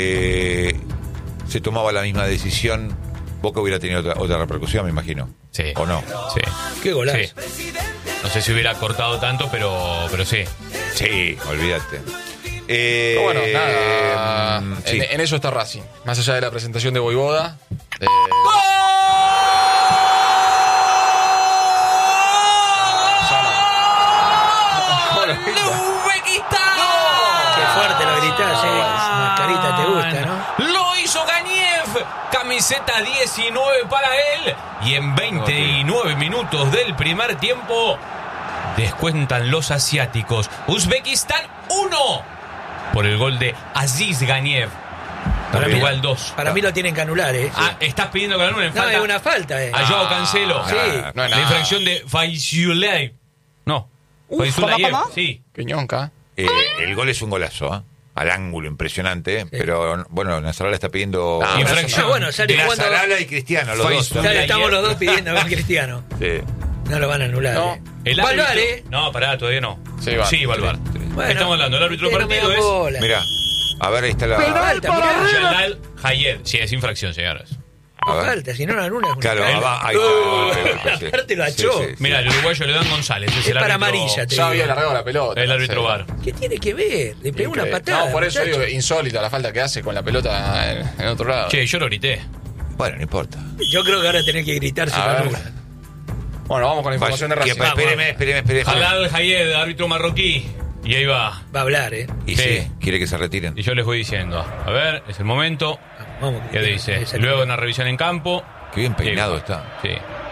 Speaker 1: se tomaba la misma decisión? Boca hubiera tenido otra repercusión, me imagino.
Speaker 3: Sí.
Speaker 1: ¿O no?
Speaker 3: Sí.
Speaker 6: Qué golazo.
Speaker 3: Sí. No sé si hubiera cortado tanto, pero sí.
Speaker 1: Sí, olvídate.
Speaker 2: Pero bueno, nada.
Speaker 1: Sí.
Speaker 2: En eso está Racing. Más allá de la presentación de Voivoda.
Speaker 6: Qué fuerte lo gritás, Mascarita, te gusta, ¿no?
Speaker 3: Lo hizo Ganiev, camiseta 19 para él. Y en 29 minutos del primer tiempo descuentan los asiáticos. Uzbekistán 1 por el gol de Aziz Ganiev. Portugal 2.
Speaker 6: Para mí lo tienen que anular,
Speaker 3: Estás pidiendo que lo anulen.
Speaker 6: No,
Speaker 3: Falta
Speaker 6: es una falta,
Speaker 3: a Joao Cancelo.
Speaker 6: Sí.
Speaker 2: No es
Speaker 3: La
Speaker 2: nada.
Speaker 3: infracción de Faizulayev. No. Faizulayev, sí.
Speaker 2: Quiñonca.
Speaker 1: El gol es un golazo, ¿eh? Al ángulo, impresionante. Pero bueno, Nasrallah está pidiendo.
Speaker 3: Infracción.
Speaker 6: Bueno, sale
Speaker 1: de
Speaker 6: jugando.
Speaker 1: Nasrallah y Cristiano, los dos.
Speaker 6: Ya le estamos los dos pidiendo a ver Cristiano.
Speaker 1: Sí.
Speaker 6: No lo van a anular.
Speaker 2: No.
Speaker 3: El
Speaker 6: Valvar,
Speaker 3: árbitro. No, pará, todavía no.
Speaker 2: Sí, va.
Speaker 3: Sí, Valvar.
Speaker 6: Bueno,
Speaker 3: Estamos hablando. El árbitro del
Speaker 6: no me
Speaker 3: partido
Speaker 6: dan
Speaker 3: es
Speaker 6: bola.
Speaker 1: Mirá, a ver, ahí está la.
Speaker 6: Falta, mirá.
Speaker 3: Jalal Hayed. Sí, es infracción, señores.
Speaker 1: A ver.
Speaker 6: Falta, si no lo anulan. es una
Speaker 1: Claro,
Speaker 6: falta.
Speaker 1: ahí está. Sí.
Speaker 6: Aparte lo
Speaker 1: Sí,
Speaker 6: achó.
Speaker 1: sí, sí.
Speaker 3: Mira, el uruguayo le dan González. Es
Speaker 6: Es
Speaker 3: el
Speaker 6: para
Speaker 3: árbitro,
Speaker 6: amarilla, te
Speaker 2: Ya había
Speaker 6: digo.
Speaker 2: alargado la pelota.
Speaker 3: el árbitro
Speaker 2: Sí.
Speaker 3: VAR.
Speaker 6: ¿Qué tiene que ver? Le pegó una
Speaker 2: Increíble.
Speaker 6: patada.
Speaker 2: No, por eso
Speaker 6: muchacho.
Speaker 2: digo, insólita la falta que hace con la pelota en otro lado.
Speaker 3: Che, yo lo grité.
Speaker 1: Bueno, no importa.
Speaker 6: Yo creo que ahora tenés que gritar si
Speaker 2: A
Speaker 6: lo
Speaker 2: ver.
Speaker 6: anulan.
Speaker 2: Bueno, vamos con la información de Racing.
Speaker 1: Espéreme.
Speaker 3: Jalal Hayed, árbitro marroquí. Y ahí va.
Speaker 6: Va a hablar,
Speaker 1: Y
Speaker 3: Sí.
Speaker 1: sí, quiere que se retiren.
Speaker 3: Y yo les voy diciendo. A ver, es el momento.
Speaker 6: Vamos,
Speaker 3: ¿Qué dice?
Speaker 6: esa-
Speaker 3: Luego una revisión en campo.
Speaker 1: Qué bien peinado
Speaker 3: Ahí va.
Speaker 1: está.
Speaker 3: Sí.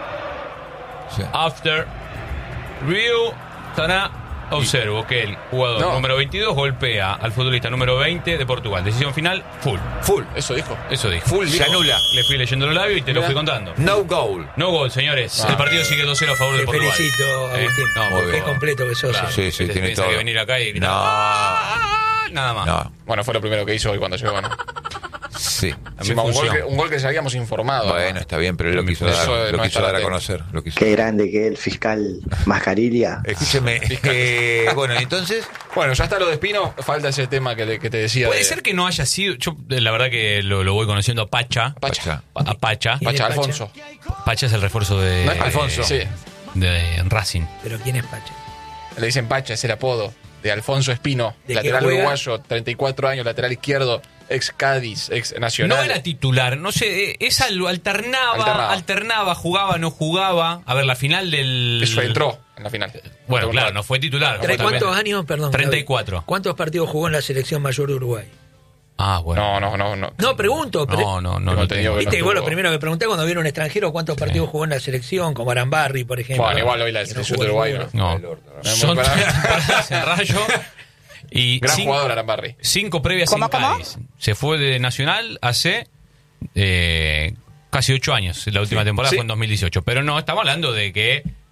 Speaker 1: Sí.
Speaker 3: After review, observo que el jugador
Speaker 2: No.
Speaker 3: número 22 golpea al futbolista número 20 de Portugal. Decisión final, full.
Speaker 2: Eso dijo.
Speaker 3: Eso dijo.
Speaker 2: Full
Speaker 1: Se
Speaker 2: dijo.
Speaker 1: anula.
Speaker 3: Le fui leyendo los labios y te lo
Speaker 2: Mirá.
Speaker 3: fui contando.
Speaker 1: No goal.
Speaker 3: No gol, señores.
Speaker 2: Ah.
Speaker 3: El partido sigue 2-0 a favor de
Speaker 6: Te
Speaker 3: Portugal.
Speaker 6: felicito, Agustín.
Speaker 3: No,
Speaker 1: muy
Speaker 3: por
Speaker 1: bien.
Speaker 6: Qué completo que sos.
Speaker 3: Claro.
Speaker 1: Sí, sí,
Speaker 3: Te
Speaker 1: tiene
Speaker 3: pensás
Speaker 1: todo.
Speaker 3: que venir acá y gritar.
Speaker 1: No.
Speaker 3: Nada más.
Speaker 1: No.
Speaker 2: Bueno, fue lo primero que hizo hoy cuando llegó, ¿no?
Speaker 1: Sí.
Speaker 2: Encima, un gol que ya habíamos informado.
Speaker 1: Bueno, está bien, pero él lo quiso
Speaker 2: Eso
Speaker 1: dar,
Speaker 2: de
Speaker 1: lo
Speaker 2: no
Speaker 1: quiso
Speaker 2: estar
Speaker 1: dar a
Speaker 2: atento.
Speaker 1: conocer. Lo quiso.
Speaker 7: Qué grande que es el fiscal Mascarilla.
Speaker 1: Escúcheme. Bueno, entonces.
Speaker 2: Bueno, ya está lo de Espino. Falta ese tema que te decía.
Speaker 3: Puede ser que no haya sido. Yo, la verdad, que lo voy conociendo a Pacha.
Speaker 2: Pacha.
Speaker 3: A Pacha.
Speaker 6: ¿Quién es
Speaker 2: Pacha
Speaker 6: Pacha?
Speaker 2: Alfonso.
Speaker 3: Pacha es el refuerzo de.
Speaker 2: ¿No es Alfonso? Sí.
Speaker 3: De Racing.
Speaker 6: Pero ¿quién es Pacha?
Speaker 2: Le dicen Pacha, es el apodo de Alfonso Espino,
Speaker 6: ¿De qué
Speaker 2: lateral
Speaker 6: juega?
Speaker 2: uruguayo, 34 años, lateral izquierdo, ex Cádiz, ex Nacional.
Speaker 3: No era titular, no sé, esa lo alternaba, jugaba, no jugaba. A ver, la final del.
Speaker 2: Eso entró en la final.
Speaker 3: Bueno, claro, no fue titular.
Speaker 6: ¿Tres
Speaker 3: Fue
Speaker 6: cuántos
Speaker 3: también-
Speaker 6: años? Perdón.
Speaker 3: 34.
Speaker 6: Gaby. ¿Cuántos partidos jugó en la selección mayor de Uruguay?
Speaker 3: Ah, bueno.
Speaker 2: No.
Speaker 6: No, pregunto.
Speaker 3: No,
Speaker 2: Tengo
Speaker 3: lo
Speaker 2: entendido
Speaker 3: tengo.
Speaker 2: que
Speaker 6: Viste,
Speaker 2: no
Speaker 6: vos lo
Speaker 2: estuvo.
Speaker 6: primero que pregunté cuando vieron un extranjero, ¿cuántos partidos jugó en la selección? Como Arambarri, por ejemplo.
Speaker 2: Bueno, igual hoy la
Speaker 6: Que no
Speaker 2: selección
Speaker 6: jugó
Speaker 2: de Uruguay,
Speaker 6: ninguno.
Speaker 3: No. Son
Speaker 2: Para-
Speaker 3: temporadas en Rayo. Y
Speaker 2: Gran jugador Arambarri.
Speaker 3: 5 previas en Cádiz. Se fue de Nacional hace casi 8 años. La última temporada
Speaker 2: Sí.
Speaker 3: fue en 2018. Pero no, estamos hablando de que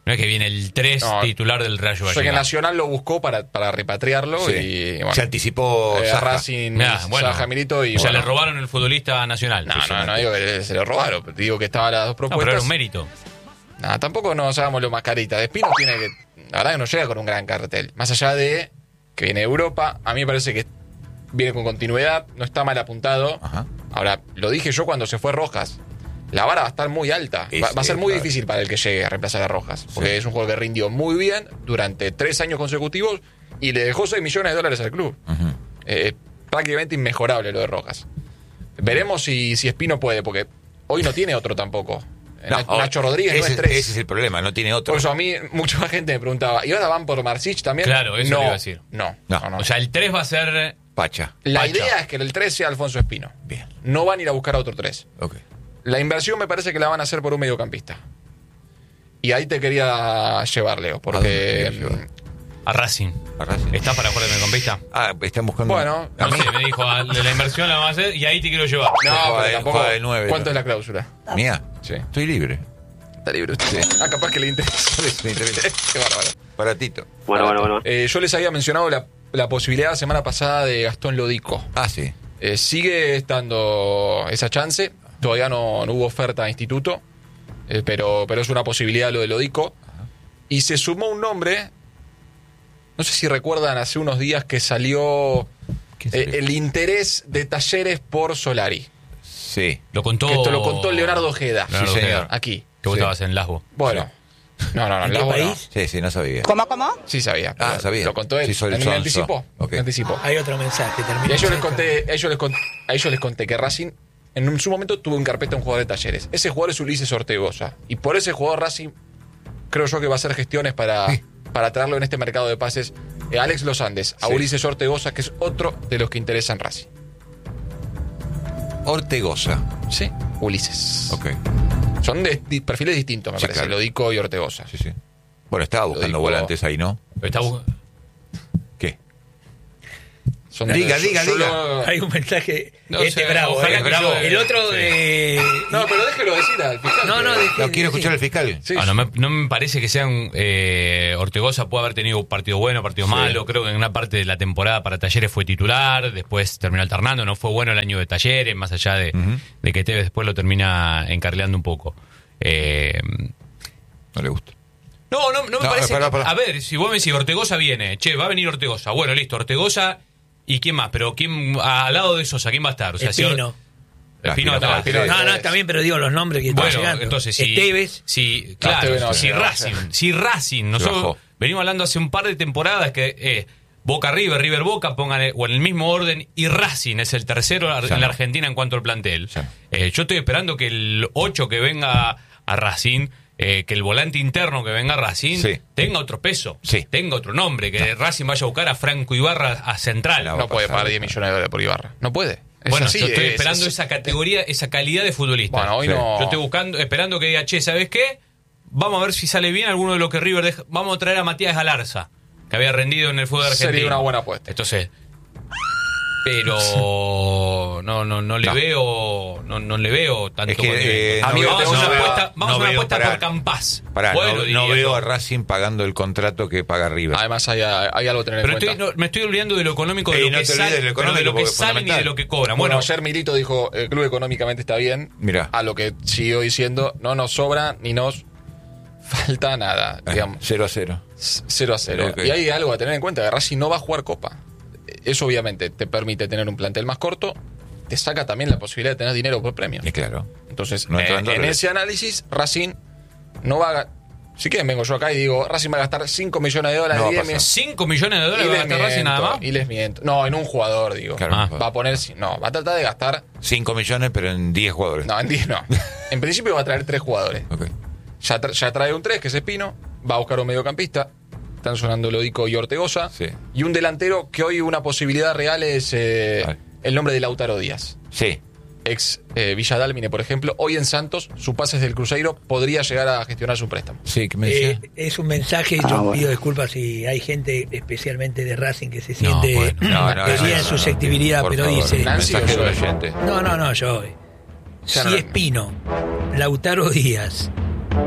Speaker 3: No es que viene el 3 titular del Rayo Vallecano.
Speaker 2: Sé que Nacional lo buscó para repatriarlo y bueno,
Speaker 1: se anticipó
Speaker 2: Racing, Saja Milito y...
Speaker 3: O sea, le robaron el futbolista Nacional.
Speaker 2: No digo que se lo robaron, digo que estaban las dos propuestas.
Speaker 3: No, pero era un mérito.
Speaker 2: No, tampoco nos hagamos lo mascarita. De Espino tiene que... La verdad que no llega con un gran cartel. Más allá de que viene de Europa, a mí me parece que viene con continuidad, no está mal apuntado.
Speaker 1: Ajá.
Speaker 2: Ahora, lo dije yo cuando se fue Rojas. La vara va a estar muy alta. Va a ser muy difícil para el que llegue a reemplazar a Rojas. Porque es un jugador que rindió muy bien durante 3 años consecutivos y le dejó $6 millones al club. Uh-huh. Prácticamente inmejorable lo de Rojas. Veremos si Espino puede, porque hoy no tiene otro tampoco. Nacho Rodríguez no es 3.
Speaker 1: Ese es el problema, no tiene otro.
Speaker 2: Por eso a mí mucha gente me preguntaba, ¿y ahora van por Marcich también?
Speaker 3: Claro, eso le iba a decir.
Speaker 2: No.
Speaker 3: O sea, el 3 va a ser...
Speaker 1: Pacha.
Speaker 2: La idea es que el 3 sea Alfonso Espino.
Speaker 1: Bien.
Speaker 2: No van a ir a buscar a otro 3.
Speaker 1: Ok.
Speaker 2: La inversión me parece que la van a hacer por un mediocampista. Y ahí te quería llevar, Leo, porque...
Speaker 3: A Racing. ¿Estás para jugar de mediocampista?
Speaker 1: Están buscando...
Speaker 2: Bueno,
Speaker 3: no sé, me dijo, la inversión la vamos a hacer y ahí te quiero llevar.
Speaker 2: No, pero tampoco...
Speaker 1: de 9,
Speaker 2: ¿Cuánto es la cláusula?
Speaker 1: ¿Mía?
Speaker 2: Sí.
Speaker 1: Estoy libre.
Speaker 2: Está libre usted. Sí. Capaz que le interesa. Qué bárbaro.
Speaker 1: Baratito.
Speaker 8: Bueno.
Speaker 2: Yo les había mencionado la posibilidad la semana pasada de Gastón Lodico.
Speaker 1: Sí.
Speaker 2: Sigue estando esa chance. Todavía no hubo oferta a instituto, pero es una posibilidad lo de Lodico. Ajá. Y se sumó un nombre, no sé si recuerdan, hace unos días que salió el interés de Talleres por Solari.
Speaker 1: Sí.
Speaker 3: Lo contó...
Speaker 2: Esto lo contó Leonardo Ojeda.
Speaker 3: Sí, señor.
Speaker 2: Aquí.
Speaker 3: Que vos estabas en Lasbo.
Speaker 2: Bueno.
Speaker 1: Sí.
Speaker 2: No, en Lasbo
Speaker 6: país?
Speaker 2: no.
Speaker 1: Sí, no sabía.
Speaker 8: ¿Cómo?
Speaker 2: Sí sabía.
Speaker 1: Sabía.
Speaker 2: Lo contó él.
Speaker 1: Sí,
Speaker 2: me anticipó.
Speaker 1: Okay.
Speaker 2: Me anticipó.
Speaker 6: Hay otro mensaje.
Speaker 2: Y a ellos les conté que Racing en su momento tuvo en carpeta un jugador de Talleres. Ese jugador es Ulises Ortegoza. Y por ese jugador Racing creo yo que va a hacer gestiones para traerlo en este mercado de pases. Alex Los Andes, a Ulises Ortegoza, que es otro de los que interesan Racing.
Speaker 1: Ortegoza.
Speaker 2: Sí, Ulises.
Speaker 1: Ok.
Speaker 2: Son de perfiles distintos, me parece,
Speaker 1: claro.
Speaker 2: Lodico y Ortegoza.
Speaker 1: Sí. Bueno, estaba buscando volantes ahí, ¿no? ¿Qué? Diga.
Speaker 6: Hay un mensaje.
Speaker 3: No,
Speaker 6: bravo.
Speaker 3: es bravo.
Speaker 6: El otro
Speaker 2: No, pero déjelo decir al fiscal.
Speaker 6: No,
Speaker 1: quiero escuchar al fiscal.
Speaker 2: Sí.
Speaker 3: No me parece que sean... Ortegoza puede haber tenido partido bueno, partido malo. Creo que en una parte de la temporada para Talleres fue titular, después terminó alternando. No fue bueno el año de Talleres, más allá de que Tevez después lo termina encarrilando un poco.
Speaker 1: No le gusta.
Speaker 3: No me parece...
Speaker 1: Pará.
Speaker 3: A ver, si vos me decís Ortegoza viene, va a venir Ortegoza. Bueno, listo, Ortegoza... ¿Y quién más? Pero ¿quién al lado de Sosa? ¿Quién va a estar? O sea,
Speaker 6: Espino.
Speaker 3: Espino atrás.
Speaker 6: No, está bien, pero digo los nombres que están llegando.
Speaker 3: Entonces,
Speaker 6: Esteves.
Speaker 3: Si Racing, nosotros venimos hablando hace un par de temporadas que Boca River Boca, pongan o en el mismo orden, y Racing es el tercero en la Argentina en cuanto al plantel. Yo estoy esperando que el 8 que venga a Racing, que el volante interno que venga a Racing tenga otro peso, tenga otro nombre, que Racing vaya a buscar a Franco Ibarra a central.
Speaker 2: No puede pagar $10 millones por Ibarra. No puede.
Speaker 3: Bueno, yo estoy esperando esa categoría, esa calidad de futbolista.
Speaker 2: Bueno, hoy no.
Speaker 3: Yo estoy esperando que diga, ¿sabes qué? Vamos a ver si sale bien alguno de los que River deja. Vamos a traer a Matías Galarza, que había rendido en el fútbol argentino.
Speaker 2: Sería una buena apuesta.
Speaker 3: Entonces, pero no le veo tanto.
Speaker 1: Es que,
Speaker 3: vamos a una apuesta por Campás.
Speaker 1: No veo a Racing pagando el contrato que paga River.
Speaker 2: Además hay algo a tener en cuenta.
Speaker 3: Me estoy olvidando de lo económico, de lo que salen y de lo que cobran.
Speaker 2: Bueno, ayer Milito dijo, el club económicamente está bien.
Speaker 1: Mirá.
Speaker 2: A lo que siguió diciendo, no nos sobra ni nos falta nada, digamos.
Speaker 1: 0-0.
Speaker 2: 0-0. Okay. Y hay algo a tener en cuenta, que Racing no va a jugar Copa. Eso obviamente te permite tener un plantel más corto, te saca también la posibilidad de tener dinero por premio.
Speaker 1: Claro.
Speaker 2: Entonces, en ese análisis, Racing no va a... Si quieren, vengo yo acá y digo, Racing va a gastar $5 millones.
Speaker 3: ¿$5 millones va a gastar Racing nada más?
Speaker 2: Y les miento. No, en un jugador, digo.
Speaker 1: Claro,
Speaker 2: va a poner... No, va a tratar de gastar...
Speaker 1: 5 millones, pero en 10 jugadores.
Speaker 2: No, en 10 no. En principio va a traer 3 jugadores.
Speaker 1: Okay.
Speaker 2: Ya trae un 3, que es Espino. Va a buscar un mediocampista. Están sonando Lodico y Ortegoza.
Speaker 1: Sí.
Speaker 2: Y un delantero que hoy una posibilidad real es el nombre de Lautaro Díaz.
Speaker 1: Sí.
Speaker 2: Ex Villa Dálmine, por ejemplo. Hoy en Santos, su pase es del Cruzeiro, podría llegar a gestionar su préstamo.
Speaker 1: Sí, ¿qué me decía?
Speaker 6: Es un mensaje, yo pido disculpas si hay gente, especialmente de Racing, que se siente herida en susceptibilidad, pero
Speaker 1: favor,
Speaker 6: dice...
Speaker 2: Nancy o yo.
Speaker 6: No, yo. Si Espino, Lautaro Díaz,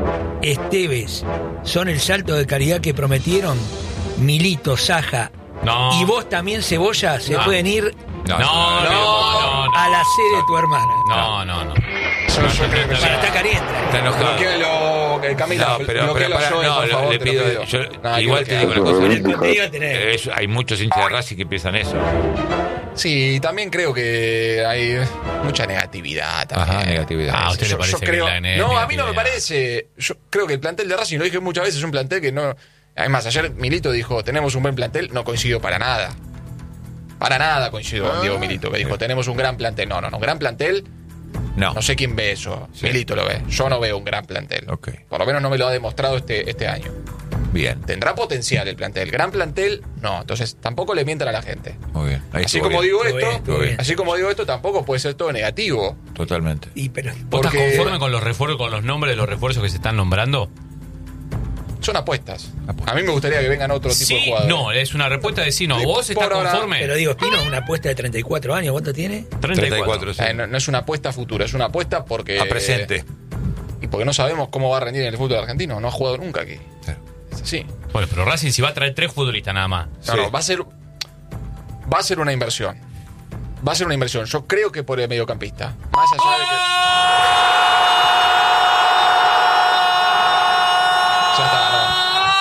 Speaker 6: Esteves son el salto de calidad que prometieron, Milito, Saja y vos también, Cebolla, se pueden ir
Speaker 3: No.
Speaker 6: a la sede de tu hermana.
Speaker 3: No.
Speaker 2: Yo creo que
Speaker 6: Está caliente.
Speaker 1: Está enojado.
Speaker 2: Bloquealo, Camila.
Speaker 1: No, pero
Speaker 2: bloquealo
Speaker 1: pará,
Speaker 2: yo, por favor,
Speaker 1: le
Speaker 2: te lo
Speaker 1: pido.
Speaker 2: pido.
Speaker 1: Yo,
Speaker 2: No,
Speaker 1: igual te digo una cosa.
Speaker 6: El contenido tenés.
Speaker 1: Hay muchos hinchas de Racing que piensan eso.
Speaker 2: Sí, también creo que hay mucha negatividad también.
Speaker 1: Ajá, negatividad.
Speaker 3: ¿A usted le parece que
Speaker 2: creo,
Speaker 3: la
Speaker 2: no, a mí no me parece. Yo creo que el plantel de Racing, lo dije muchas veces, es un plantel que no... Además, ayer Milito dijo, tenemos un buen plantel, no coincido para nada. Para nada coincido con Diego Milito, que dijo, tenemos un gran plantel. No, gran plantel... No sé quién ve eso.
Speaker 1: Sí.
Speaker 2: Milito lo ve. Yo no veo un gran plantel.
Speaker 1: Okay.
Speaker 2: Por lo menos no me lo ha demostrado este año.
Speaker 1: Bien.
Speaker 2: Tendrá potencial el plantel. Gran plantel, no. Entonces tampoco le mientan a la gente.
Speaker 1: Muy bien. Ahí
Speaker 2: Así
Speaker 1: estuvo
Speaker 2: como
Speaker 1: bien.
Speaker 2: digo
Speaker 6: Estuvo bien.
Speaker 2: así como digo esto, tampoco puede ser todo negativo.
Speaker 1: Totalmente.
Speaker 6: Pero
Speaker 3: ¿Vos estás
Speaker 2: Porque-
Speaker 3: conforme con los refuerzos, con los nombres de los refuerzos que se están nombrando?
Speaker 2: Son apuestas. A mí me gustaría que vengan otro tipo de
Speaker 3: Sí,
Speaker 2: jugadores.
Speaker 3: no, es una respuesta de sí, no. ¿Vos
Speaker 2: Por
Speaker 3: estás
Speaker 2: ahora,
Speaker 3: conforme?
Speaker 6: Pero digo, Espino es una apuesta de 34 años. ¿Cuánto tiene?
Speaker 3: 34.
Speaker 1: sí.
Speaker 2: No es una apuesta futura, es una apuesta porque...
Speaker 1: A presente.
Speaker 2: Y porque no sabemos cómo va a rendir en el fútbol argentino. No ha jugado nunca aquí.
Speaker 1: Claro.
Speaker 2: Es así.
Speaker 3: Bueno, pero Racing si va a traer 3 futbolistas nada más.
Speaker 2: No,
Speaker 1: Sí.
Speaker 2: no, va a ser una inversión. Va a ser una inversión. Yo creo que por el mediocampista. Más allá de que... Ya está, no.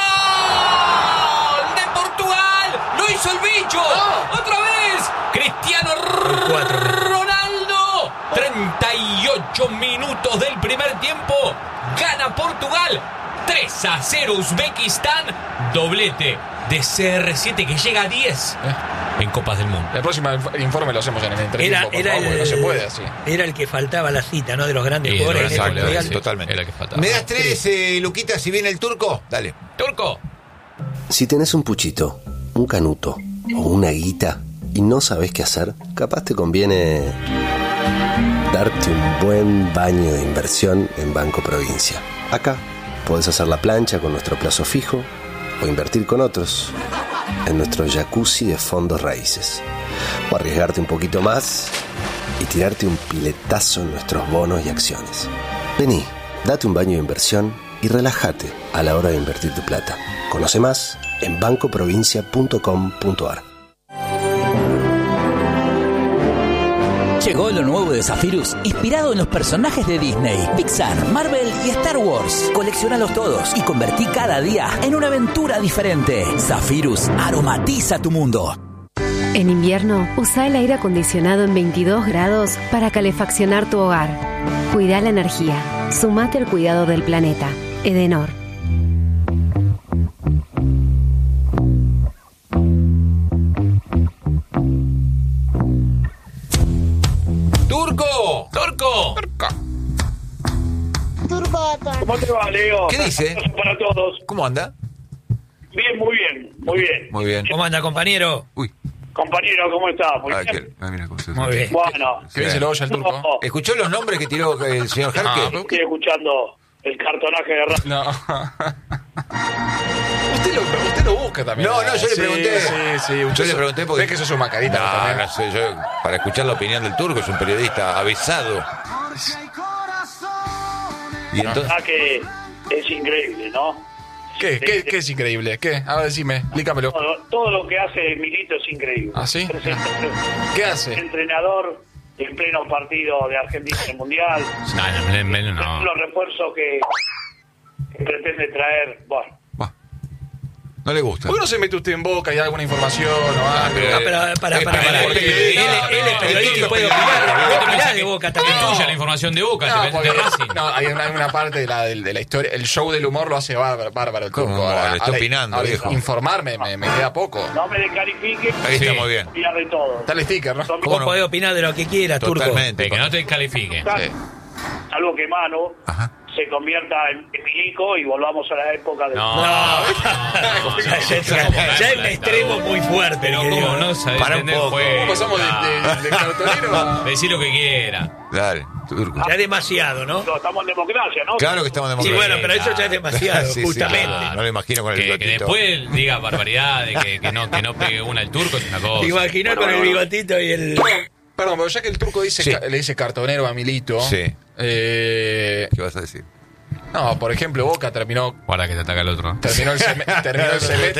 Speaker 3: ¡Gol de Portugal! ¡Lo hizo el bicho! ¡Otra vez! ¡Cristiano Ronaldo! 38 minutos del primer tiempo. Gana Portugal. 3-0 Uzbekistán. Doblete de CR7 que llega a 10 en Copas del Mundo.
Speaker 2: El próximo informe lo hacemos en el entretiempo, por favor, porque no se puede así.
Speaker 6: Era el que faltaba la cita, ¿no? De los grandes
Speaker 3: Sí,
Speaker 6: jugadores del
Speaker 3: exacto,
Speaker 6: Mundial.
Speaker 3: sí.
Speaker 1: Totalmente.
Speaker 3: Era que faltaba.
Speaker 1: ¿Me das 3, Luquita, si viene el turco? Dale.
Speaker 3: Turco.
Speaker 7: Si tenés un puchito, un canuto o una guita y no sabés qué hacer, capaz te conviene darte un buen baño de inversión en Banco Provincia. Acá podés hacer la plancha con nuestro plazo fijo o invertir con otros en nuestro jacuzzi de fondos raíces. O arriesgarte un poquito más y tirarte un piletazo en nuestros bonos y acciones. Vení, date un baño de inversión y relájate a la hora de invertir tu plata. Conoce más en bancoprovincia.com.ar.
Speaker 8: Llegó lo nuevo de Zephyrus, inspirado en los personajes de Disney, Pixar, Marvel y Star Wars. Colecciónalos todos y convertí cada día en una aventura diferente. Zephyrus aromatiza tu mundo.
Speaker 9: En invierno, usa el aire acondicionado en 22 grados para calefaccionar tu hogar. Cuida la energía. Sumate al cuidado del planeta. Edenor.
Speaker 1: ¡Turco!
Speaker 3: ¡Turco!
Speaker 5: ¿Cómo te va, Leo?
Speaker 1: ¿Qué dice?
Speaker 5: Saludos para todos.
Speaker 1: ¿Cómo anda?
Speaker 5: Bien, muy bien, muy bien.
Speaker 1: Muy bien.
Speaker 6: ¿Cómo anda, compañero?
Speaker 1: Uy.
Speaker 5: Compañero, ¿cómo estás? Muy bien.
Speaker 1: Mira cómo se
Speaker 6: Muy bien.
Speaker 5: Bueno,
Speaker 2: ¿Qué dice la olla el turco?
Speaker 5: no,
Speaker 1: ¿Escuchó los nombres que tiró el señor Jarque?
Speaker 5: estoy escuchando el cartonaje de radio.
Speaker 2: No. Usted lo busca también.
Speaker 1: No, yo le pregunté.
Speaker 2: Sí.
Speaker 1: Yo le pregunté porque...
Speaker 2: ¿Ves que sos un macarita?
Speaker 1: No,
Speaker 2: también?
Speaker 1: no sé, yo para escuchar la opinión del turco es un periodista avisado. Y entonces...
Speaker 5: Ah, que es increíble, ¿no?
Speaker 2: ¿Qué es increíble? ¿Qué? Ahora decime, explícamelo.
Speaker 5: Todo lo que hace Milito es increíble.
Speaker 2: ¿Ah, sí?
Speaker 5: Es
Speaker 2: ¿Qué hace?
Speaker 5: entrenador en pleno partido de Argentina en el Mundial.
Speaker 3: No.
Speaker 5: Los refuerzos que pretende traer, bueno.
Speaker 1: No le gusta.
Speaker 2: ¿Por qué no se mete usted en Boca y da alguna información o algo?
Speaker 6: No, pero para.
Speaker 2: porque
Speaker 6: Él es periodista y puede opinar de Boca también.
Speaker 3: Es tuya la información de Boca,
Speaker 2: No,
Speaker 3: de
Speaker 2: porque-
Speaker 3: Racing.
Speaker 2: no, hay una parte de la historia. El show del humor lo hace bárbaro el turco.
Speaker 1: ¿Cómo? Le está opinando, viejo.
Speaker 2: Informarme me queda poco.
Speaker 5: No me descalifique.
Speaker 1: Ahí
Speaker 3: Sí.
Speaker 1: está muy bien.
Speaker 5: Opinar de todo.
Speaker 2: Está el sticker, ¿no?
Speaker 6: Vos podés opinar de lo que quieras, Turco.
Speaker 1: Totalmente.
Speaker 3: Que no te descalifique.
Speaker 2: Sí.
Speaker 5: Salvo que Manu
Speaker 1: Ajá.
Speaker 5: se convierta en milico y volvamos a la época de...
Speaker 3: No.
Speaker 6: Ya es un extremo muy fuerte.
Speaker 3: Pero
Speaker 6: que
Speaker 3: cómo
Speaker 6: digo.
Speaker 3: no sabés
Speaker 1: Para un
Speaker 3: entender
Speaker 1: poco.
Speaker 3: juego.
Speaker 2: ¿Cómo pasamos de cartonero a...?
Speaker 3: Decí lo que quiera.
Speaker 1: Dale, turco.
Speaker 6: Ya es demasiado, ¿no?
Speaker 5: No, estamos en democracia, ¿no?
Speaker 1: Claro que estamos
Speaker 6: Sí,
Speaker 1: democráticos.
Speaker 6: bueno, pero eso ya es demasiado,
Speaker 1: Sí, sí,
Speaker 6: justamente.
Speaker 1: claro. No lo imagino con el
Speaker 3: Que
Speaker 1: bigotito.
Speaker 3: después diga barbaridades, que no pegue una al turco es una cosa.
Speaker 6: Imaginá con el bigotito y el...
Speaker 2: Perdón, pero ya que el turco dice
Speaker 1: Sí.
Speaker 2: le dice cartonero a Milito.
Speaker 1: Sí.
Speaker 2: ¿Qué
Speaker 1: ¿Qué vas a decir?
Speaker 2: No, por ejemplo, Boca terminó...
Speaker 3: Guarda que te ataca el otro.
Speaker 2: Terminó el semestre...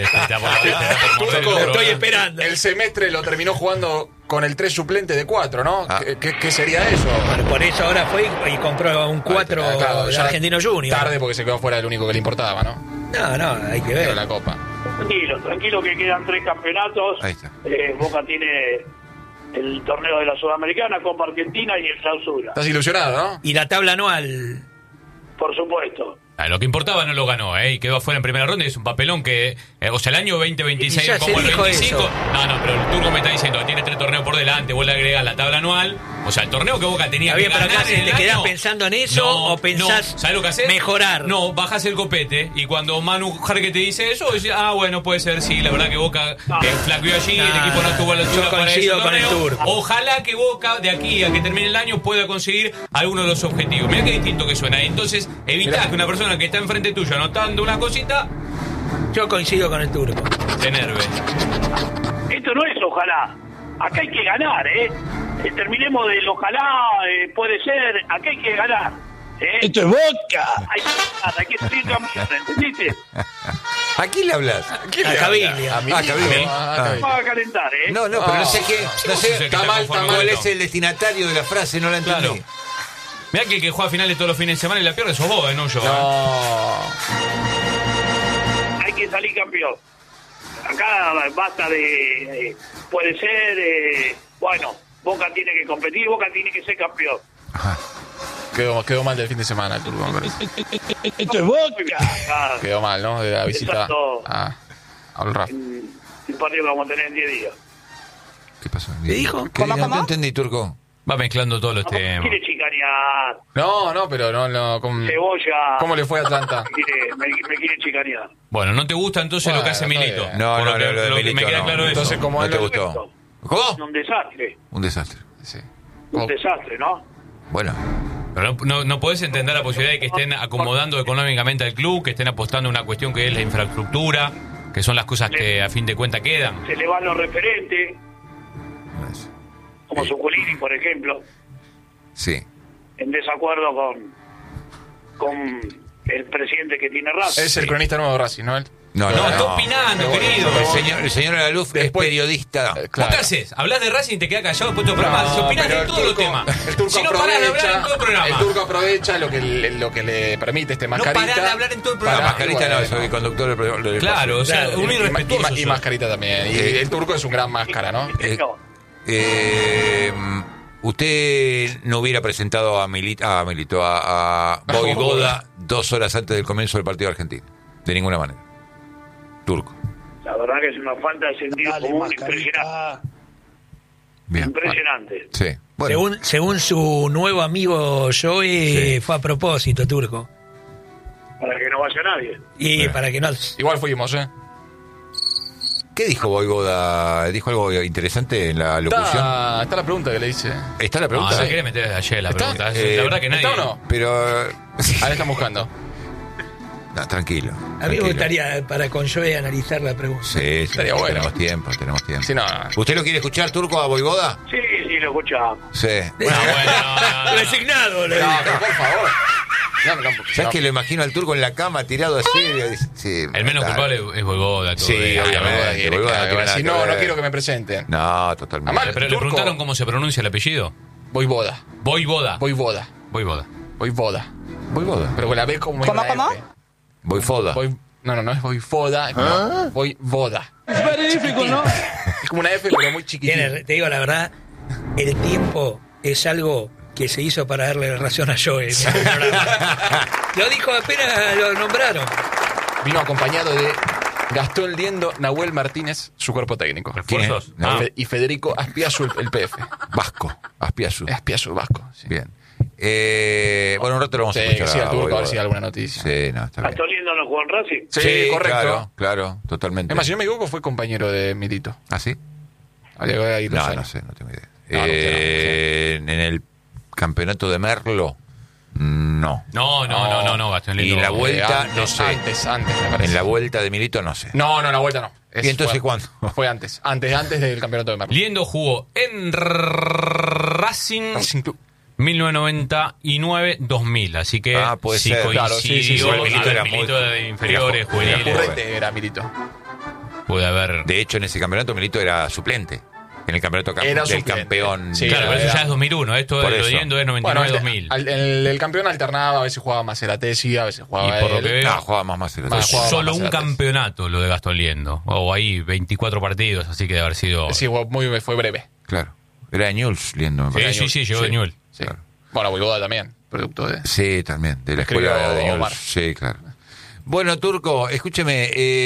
Speaker 6: Estoy esperando.
Speaker 2: El semestre lo terminó jugando con el 3 suplente de 4, ¿no? ¿Qué sería eso?
Speaker 6: Bueno, por eso ahora fue y compró un 4 de Argentino Junior.
Speaker 2: Tarde porque se quedó fuera del único que le importaba, ¿no?
Speaker 6: No, hay que ver.
Speaker 2: Pero la Copa.
Speaker 10: Tranquilo que quedan 3 campeonatos.
Speaker 1: Ahí está.
Speaker 10: Boca tiene el torneo de la Sudamericana, Copa Argentina y el Clausura.
Speaker 2: Estás ilusionado, ¿no?
Speaker 6: Y la tabla anual.
Speaker 10: Por supuesto.
Speaker 3: Lo que importaba no lo ganó, y quedó afuera en primera ronda y es un papelón que... o sea, el año 2026 como el 25... No, pero el Turco me está diciendo que tiene 3 torneos por delante, vos le agregás la tabla anual. O sea, el torneo que Boca tenía que ganar
Speaker 6: acá,
Speaker 3: en el
Speaker 6: ¿te quedás
Speaker 3: año,
Speaker 6: pensando en eso o pensás
Speaker 3: ¿sabés lo que haces?
Speaker 6: Mejorar?
Speaker 3: No, bajás el copete y cuando Manu Jarque te dice eso, dices, bueno, puede ser, sí, la verdad que Boca flaqueó allí, el equipo no estuvo a la altura para ese torneo.
Speaker 6: Con el Turco.
Speaker 3: Ojalá que Boca, de aquí a que termine el año, pueda conseguir alguno de los objetivos. Mirá qué distinto que suena. Entonces, evitás que una persona que está enfrente tuyo anotando una cosita...
Speaker 6: Yo coincido con el Turco.
Speaker 3: Se enerve.
Speaker 10: Esto no es ojalá. Acá hay que ganar, terminemos del ojalá, puede ser. Acá hay que ganar.
Speaker 6: Esto es Boca.
Speaker 10: Hay que salir campeón, ¿entendiste?
Speaker 1: ¿A quién le hablas?
Speaker 6: A Caviglia.
Speaker 1: A Caviglia.
Speaker 10: No va a calentar,
Speaker 1: No, pero no sé qué. No sé cuál es el destinatario de la frase, no la entendí.
Speaker 3: Claro. Mirá que el que juega finales todos los fines de semana y la pierde sos vos, no yo.
Speaker 10: Hay que salir campeón. Acá basta de... puede ser... bueno, Boca tiene que competir, Boca tiene que ser campeón.
Speaker 1: Ajá.
Speaker 2: Quedó mal del fin de semana el Turco, me parece.
Speaker 6: Esto es Boca.
Speaker 2: Quedó mal, ¿no? De la visita al RAF.
Speaker 10: El partido que vamos a tener en 10 días.
Speaker 1: ¿Qué pasó?
Speaker 6: ¿Qué dijo?
Speaker 1: ¿Cómo? No te entendí, Turco.
Speaker 3: Va mezclando todos los temas.
Speaker 10: Quiere chicanear.
Speaker 2: No, pero no.
Speaker 10: Cebolla.
Speaker 2: ¿Cómo le fue a Atlanta?
Speaker 10: Me quiere chicanear.
Speaker 3: Bueno, no te gusta entonces lo que hace Milito.
Speaker 1: No,
Speaker 3: lo
Speaker 1: de
Speaker 3: que me queda claro es
Speaker 2: entonces, ¿cómo
Speaker 1: no te gustó? ¿Cómo?
Speaker 10: Un desastre.
Speaker 1: Un desastre.
Speaker 2: Sí.
Speaker 10: Un desastre, ¿no?
Speaker 1: Bueno.
Speaker 3: Pero no podés entender la posibilidad de que estén acomodando económicamente al club, que estén apostando en una cuestión que es la infraestructura, que son las cosas que a fin de cuentas quedan.
Speaker 10: Se le van los referentes, como Zuculini, por ejemplo.
Speaker 1: Sí.
Speaker 10: En desacuerdo con el presidente que tiene Racing.
Speaker 2: Es el cronista nuevo de Racing, ¿no?
Speaker 1: No,
Speaker 3: está opinando, querido.
Speaker 1: El señor Alaluf es periodista.
Speaker 3: ¿Vos qué haces? Hablas de Racing y te quedas callado después de tu programa. Se opinás de todos los temas.
Speaker 2: El Turco
Speaker 3: si no parás de hablar en todo el programa.
Speaker 2: El Turco aprovecha lo que le permite Mascarita.
Speaker 3: No parás de hablar en todo el programa.
Speaker 1: Mascarita no, soy el conductor del
Speaker 3: Claro, o sea, un irrespetuoso.
Speaker 2: Y Mascarita también. Y el Turco es un gran máscara, ¿no?
Speaker 1: Usted no hubiera presentado a Voivoda 2 horas antes del comienzo del partido argentino. De ninguna manera. Turco.
Speaker 10: La verdad que es una falta de sentido común impresionante.
Speaker 1: Bien.
Speaker 10: Impresionante.
Speaker 1: Sí. Bueno.
Speaker 6: Según su nuevo amigo Joey, fue a propósito, Turco.
Speaker 10: Para que no vaya nadie.
Speaker 6: Y para que no...
Speaker 2: Igual fuimos,
Speaker 1: ¿Qué dijo Voivoda? ¿Dijo algo interesante en la locución?
Speaker 2: Está la pregunta que le hice.
Speaker 1: ¿Está la pregunta?
Speaker 3: No, se quiere meter ayer la pregunta. La verdad que nadie...
Speaker 2: ¿Está o no?
Speaker 1: Pero...
Speaker 2: Ahora están buscando.
Speaker 1: No, tranquilo.
Speaker 6: A mí me gustaría para con Joey analizar la pregunta.
Speaker 1: Sí,
Speaker 2: estaría bueno.
Speaker 1: Tenemos tiempo.
Speaker 2: Sí, no.
Speaker 1: ¿Usted lo quiere escuchar, Turco, a Voivoda?
Speaker 10: Sí, lo escuchamos.
Speaker 1: Sí.
Speaker 3: Bueno.
Speaker 6: Resignado, le
Speaker 2: No,
Speaker 6: digo.
Speaker 2: pero por favor.
Speaker 1: ¿Sabes que lo imagino al Turco en la cama tirado así? Sí,
Speaker 3: el menos culpable es Voivoda.
Speaker 1: Sí, obviamente.
Speaker 2: No quiero que me presenten.
Speaker 1: No, totalmente.
Speaker 2: Además,
Speaker 3: Pero le preguntaron cómo se pronuncia el apellido.
Speaker 2: Voivoda. Pero con la B como
Speaker 11: ¿Cómo?
Speaker 1: Voivoda.
Speaker 2: No es Voivoda, es como Voivoda.
Speaker 11: Es magnífico, ¿no?
Speaker 2: Es como una F, pero muy chiquitita.
Speaker 6: Te digo la verdad, el tiempo es algo que se hizo para darle razón a Joey. Lo dijo apenas lo nombraron.
Speaker 2: Vino acompañado de Gastón Liendo, Nahuel Martínez, su cuerpo técnico.
Speaker 3: ¿Refuerzos?
Speaker 2: Y Federico Aspiazu, el PF.
Speaker 1: Vasco. Aspiazu.
Speaker 2: Vasco. Sí.
Speaker 1: Bien. Bueno, un rato lo vamos a escuchar.
Speaker 2: Sí, a ver si hay alguna noticia.
Speaker 1: Sí, no, está bien.
Speaker 10: ¿Gastón Liendo no jugó en Racing?
Speaker 2: Sí, correcto.
Speaker 1: Claro, totalmente.
Speaker 2: Es más, si no me equivoco, fue compañero de Milito.
Speaker 1: ¿Ah, sí?
Speaker 2: Habría que ir
Speaker 1: No sé, no tengo idea. En el campeonato de Merlo, no.
Speaker 3: No, Gastón Lindo.
Speaker 1: Y en la vuelta,
Speaker 2: antes,
Speaker 1: no sé.
Speaker 2: Antes, me parece.
Speaker 1: En la vuelta de Milito, no sé.
Speaker 2: No, la vuelta no.
Speaker 1: ¿Y entonces cuándo?
Speaker 2: Fue antes. Antes del campeonato de Merlo.
Speaker 3: Liendo jugó en Racing. 1999-2000, así que
Speaker 1: puede
Speaker 3: si
Speaker 1: ser.
Speaker 3: coincidió,
Speaker 2: Claro, sí,
Speaker 3: Milito
Speaker 1: era
Speaker 3: de inferiores, juveniles.
Speaker 2: Recurrente era Milito.
Speaker 3: Puede haber.
Speaker 1: De hecho, en ese campeonato Milito era suplente. En el campeonato
Speaker 2: Era
Speaker 1: del
Speaker 2: suplente.
Speaker 1: campeón.
Speaker 2: Sí,
Speaker 3: Claro, pero eso ya es 2001, esto
Speaker 1: Por
Speaker 3: lo
Speaker 1: eso.
Speaker 3: yendo es 99-2000.
Speaker 2: El campeón alternaba, a veces jugaba Maceratesi, a veces jugaba
Speaker 3: Y por lo
Speaker 2: él.
Speaker 3: que veo,
Speaker 1: jugaba más
Speaker 2: jugaba
Speaker 3: solo
Speaker 2: más
Speaker 3: un
Speaker 2: atrás.
Speaker 3: campeonato lo de Gastón Liendo. O ahí 24 partidos, así que debe haber sido.
Speaker 2: Sí, fue breve.
Speaker 1: Claro. Era de Newell's, Liendo, me parece.
Speaker 3: Sí, llegó de Newell.
Speaker 2: Sí.
Speaker 1: Claro.
Speaker 2: Bueno, Voivoda también, producto de...
Speaker 1: Sí, también, de la
Speaker 2: Escribió
Speaker 1: escuela de Newell's.
Speaker 2: Omar.
Speaker 1: Sí, claro. Bueno, Turco, escúcheme,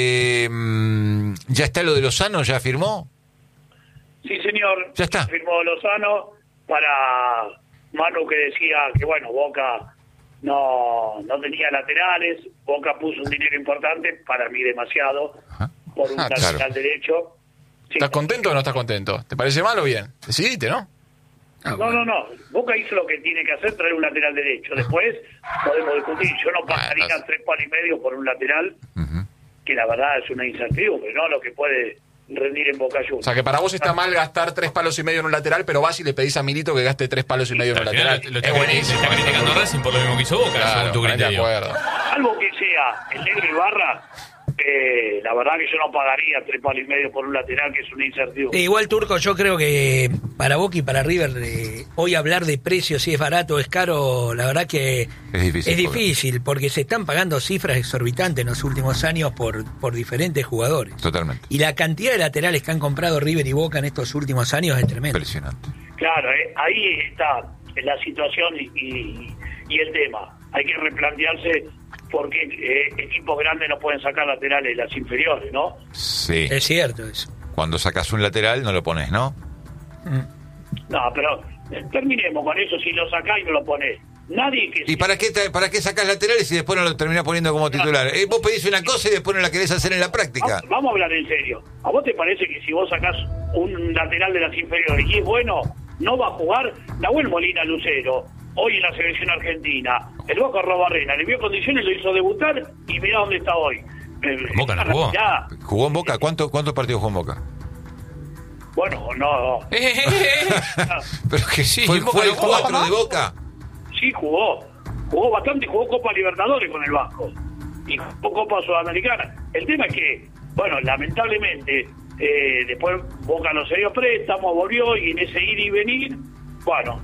Speaker 1: ¿ya está lo de Lozano? ¿Ya firmó?
Speaker 10: Sí, señor.
Speaker 1: Ya está.
Speaker 10: Firmó Lozano para Manu, que decía que, bueno, Boca no tenía laterales. Boca puso un dinero importante, para mí demasiado, por un lateral
Speaker 1: claro.
Speaker 10: derecho. Sí.
Speaker 2: ¿Estás contento o no estás contento? ¿Te parece mal o bien? Decidite, ¿no?
Speaker 10: No. Boca hizo lo que tiene que hacer, traer un lateral derecho. Después podemos discutir. Yo no pagaría 3 palos y medio por un lateral, que la verdad es una incertidumbre, ¿no? Lo que puede rendir en Boca Juniors.
Speaker 2: O sea, que para vos está mal gastar 3 palos y medio en un lateral, pero vas y le pedís a Milito que gaste 3 palos y medio en un
Speaker 3: Al
Speaker 2: lateral.
Speaker 3: final lo
Speaker 2: Es buenísimo.
Speaker 3: está criticando a Racing por lo mismo que hizo Boca,
Speaker 2: Claro,
Speaker 3: según tu
Speaker 2: ponete de
Speaker 3: criterio.
Speaker 2: acuerdo.
Speaker 10: Algo que sea el negro Ibarra, la verdad que yo no pagaría 3 palos y medio por un lateral, que es una incertidumbre.
Speaker 6: Igual, Turco, yo creo que para Boca y para River, hoy hablar de precios, si es barato o es caro, la verdad que
Speaker 1: Es difícil,
Speaker 6: porque se están pagando cifras exorbitantes en los últimos años por diferentes jugadores.
Speaker 1: Totalmente.
Speaker 6: Y la cantidad de laterales que han comprado River y Boca en estos últimos años es tremenda.
Speaker 1: Impresionante.
Speaker 10: Claro, ahí está la situación y el tema. Hay que replantearse por qué equipos grandes no pueden sacar laterales las inferiores, ¿no?
Speaker 1: Sí.
Speaker 6: Es cierto eso.
Speaker 1: Cuando sacas un lateral no lo pones, ¿no?
Speaker 10: No, pero terminemos con eso. Si lo sacás y no lo ponés, nadie que...
Speaker 1: ¿Y para qué sacás laterales y después no lo terminás poniendo como titular? Vos pedís una cosa y después no la querés hacer en la práctica.
Speaker 10: Vamos a hablar en serio. ¿A vos te parece que si vos sacás un lateral de las inferiores y es bueno, no va a jugar? Nahuel Molina Lucero, hoy en la selección argentina, el Boca Robarrena, le vio condiciones, lo hizo debutar y mirá dónde está hoy.
Speaker 3: Boca no jugó.
Speaker 10: Ya.
Speaker 1: ¿Jugó en Boca? ¿Cuántos partidos jugó en Boca?
Speaker 10: Bueno, no.
Speaker 1: Pero que
Speaker 3: Sí,
Speaker 1: fue
Speaker 3: Boca
Speaker 1: el
Speaker 3: no jugó,
Speaker 1: 4 de Boca.
Speaker 10: Sí, jugó bastante, jugó Copa Libertadores con el Vasco y jugó Copa Sudamericana. El tema es que, bueno, lamentablemente después Boca no se dio préstamo, volvió, y en ese ir y venir, bueno,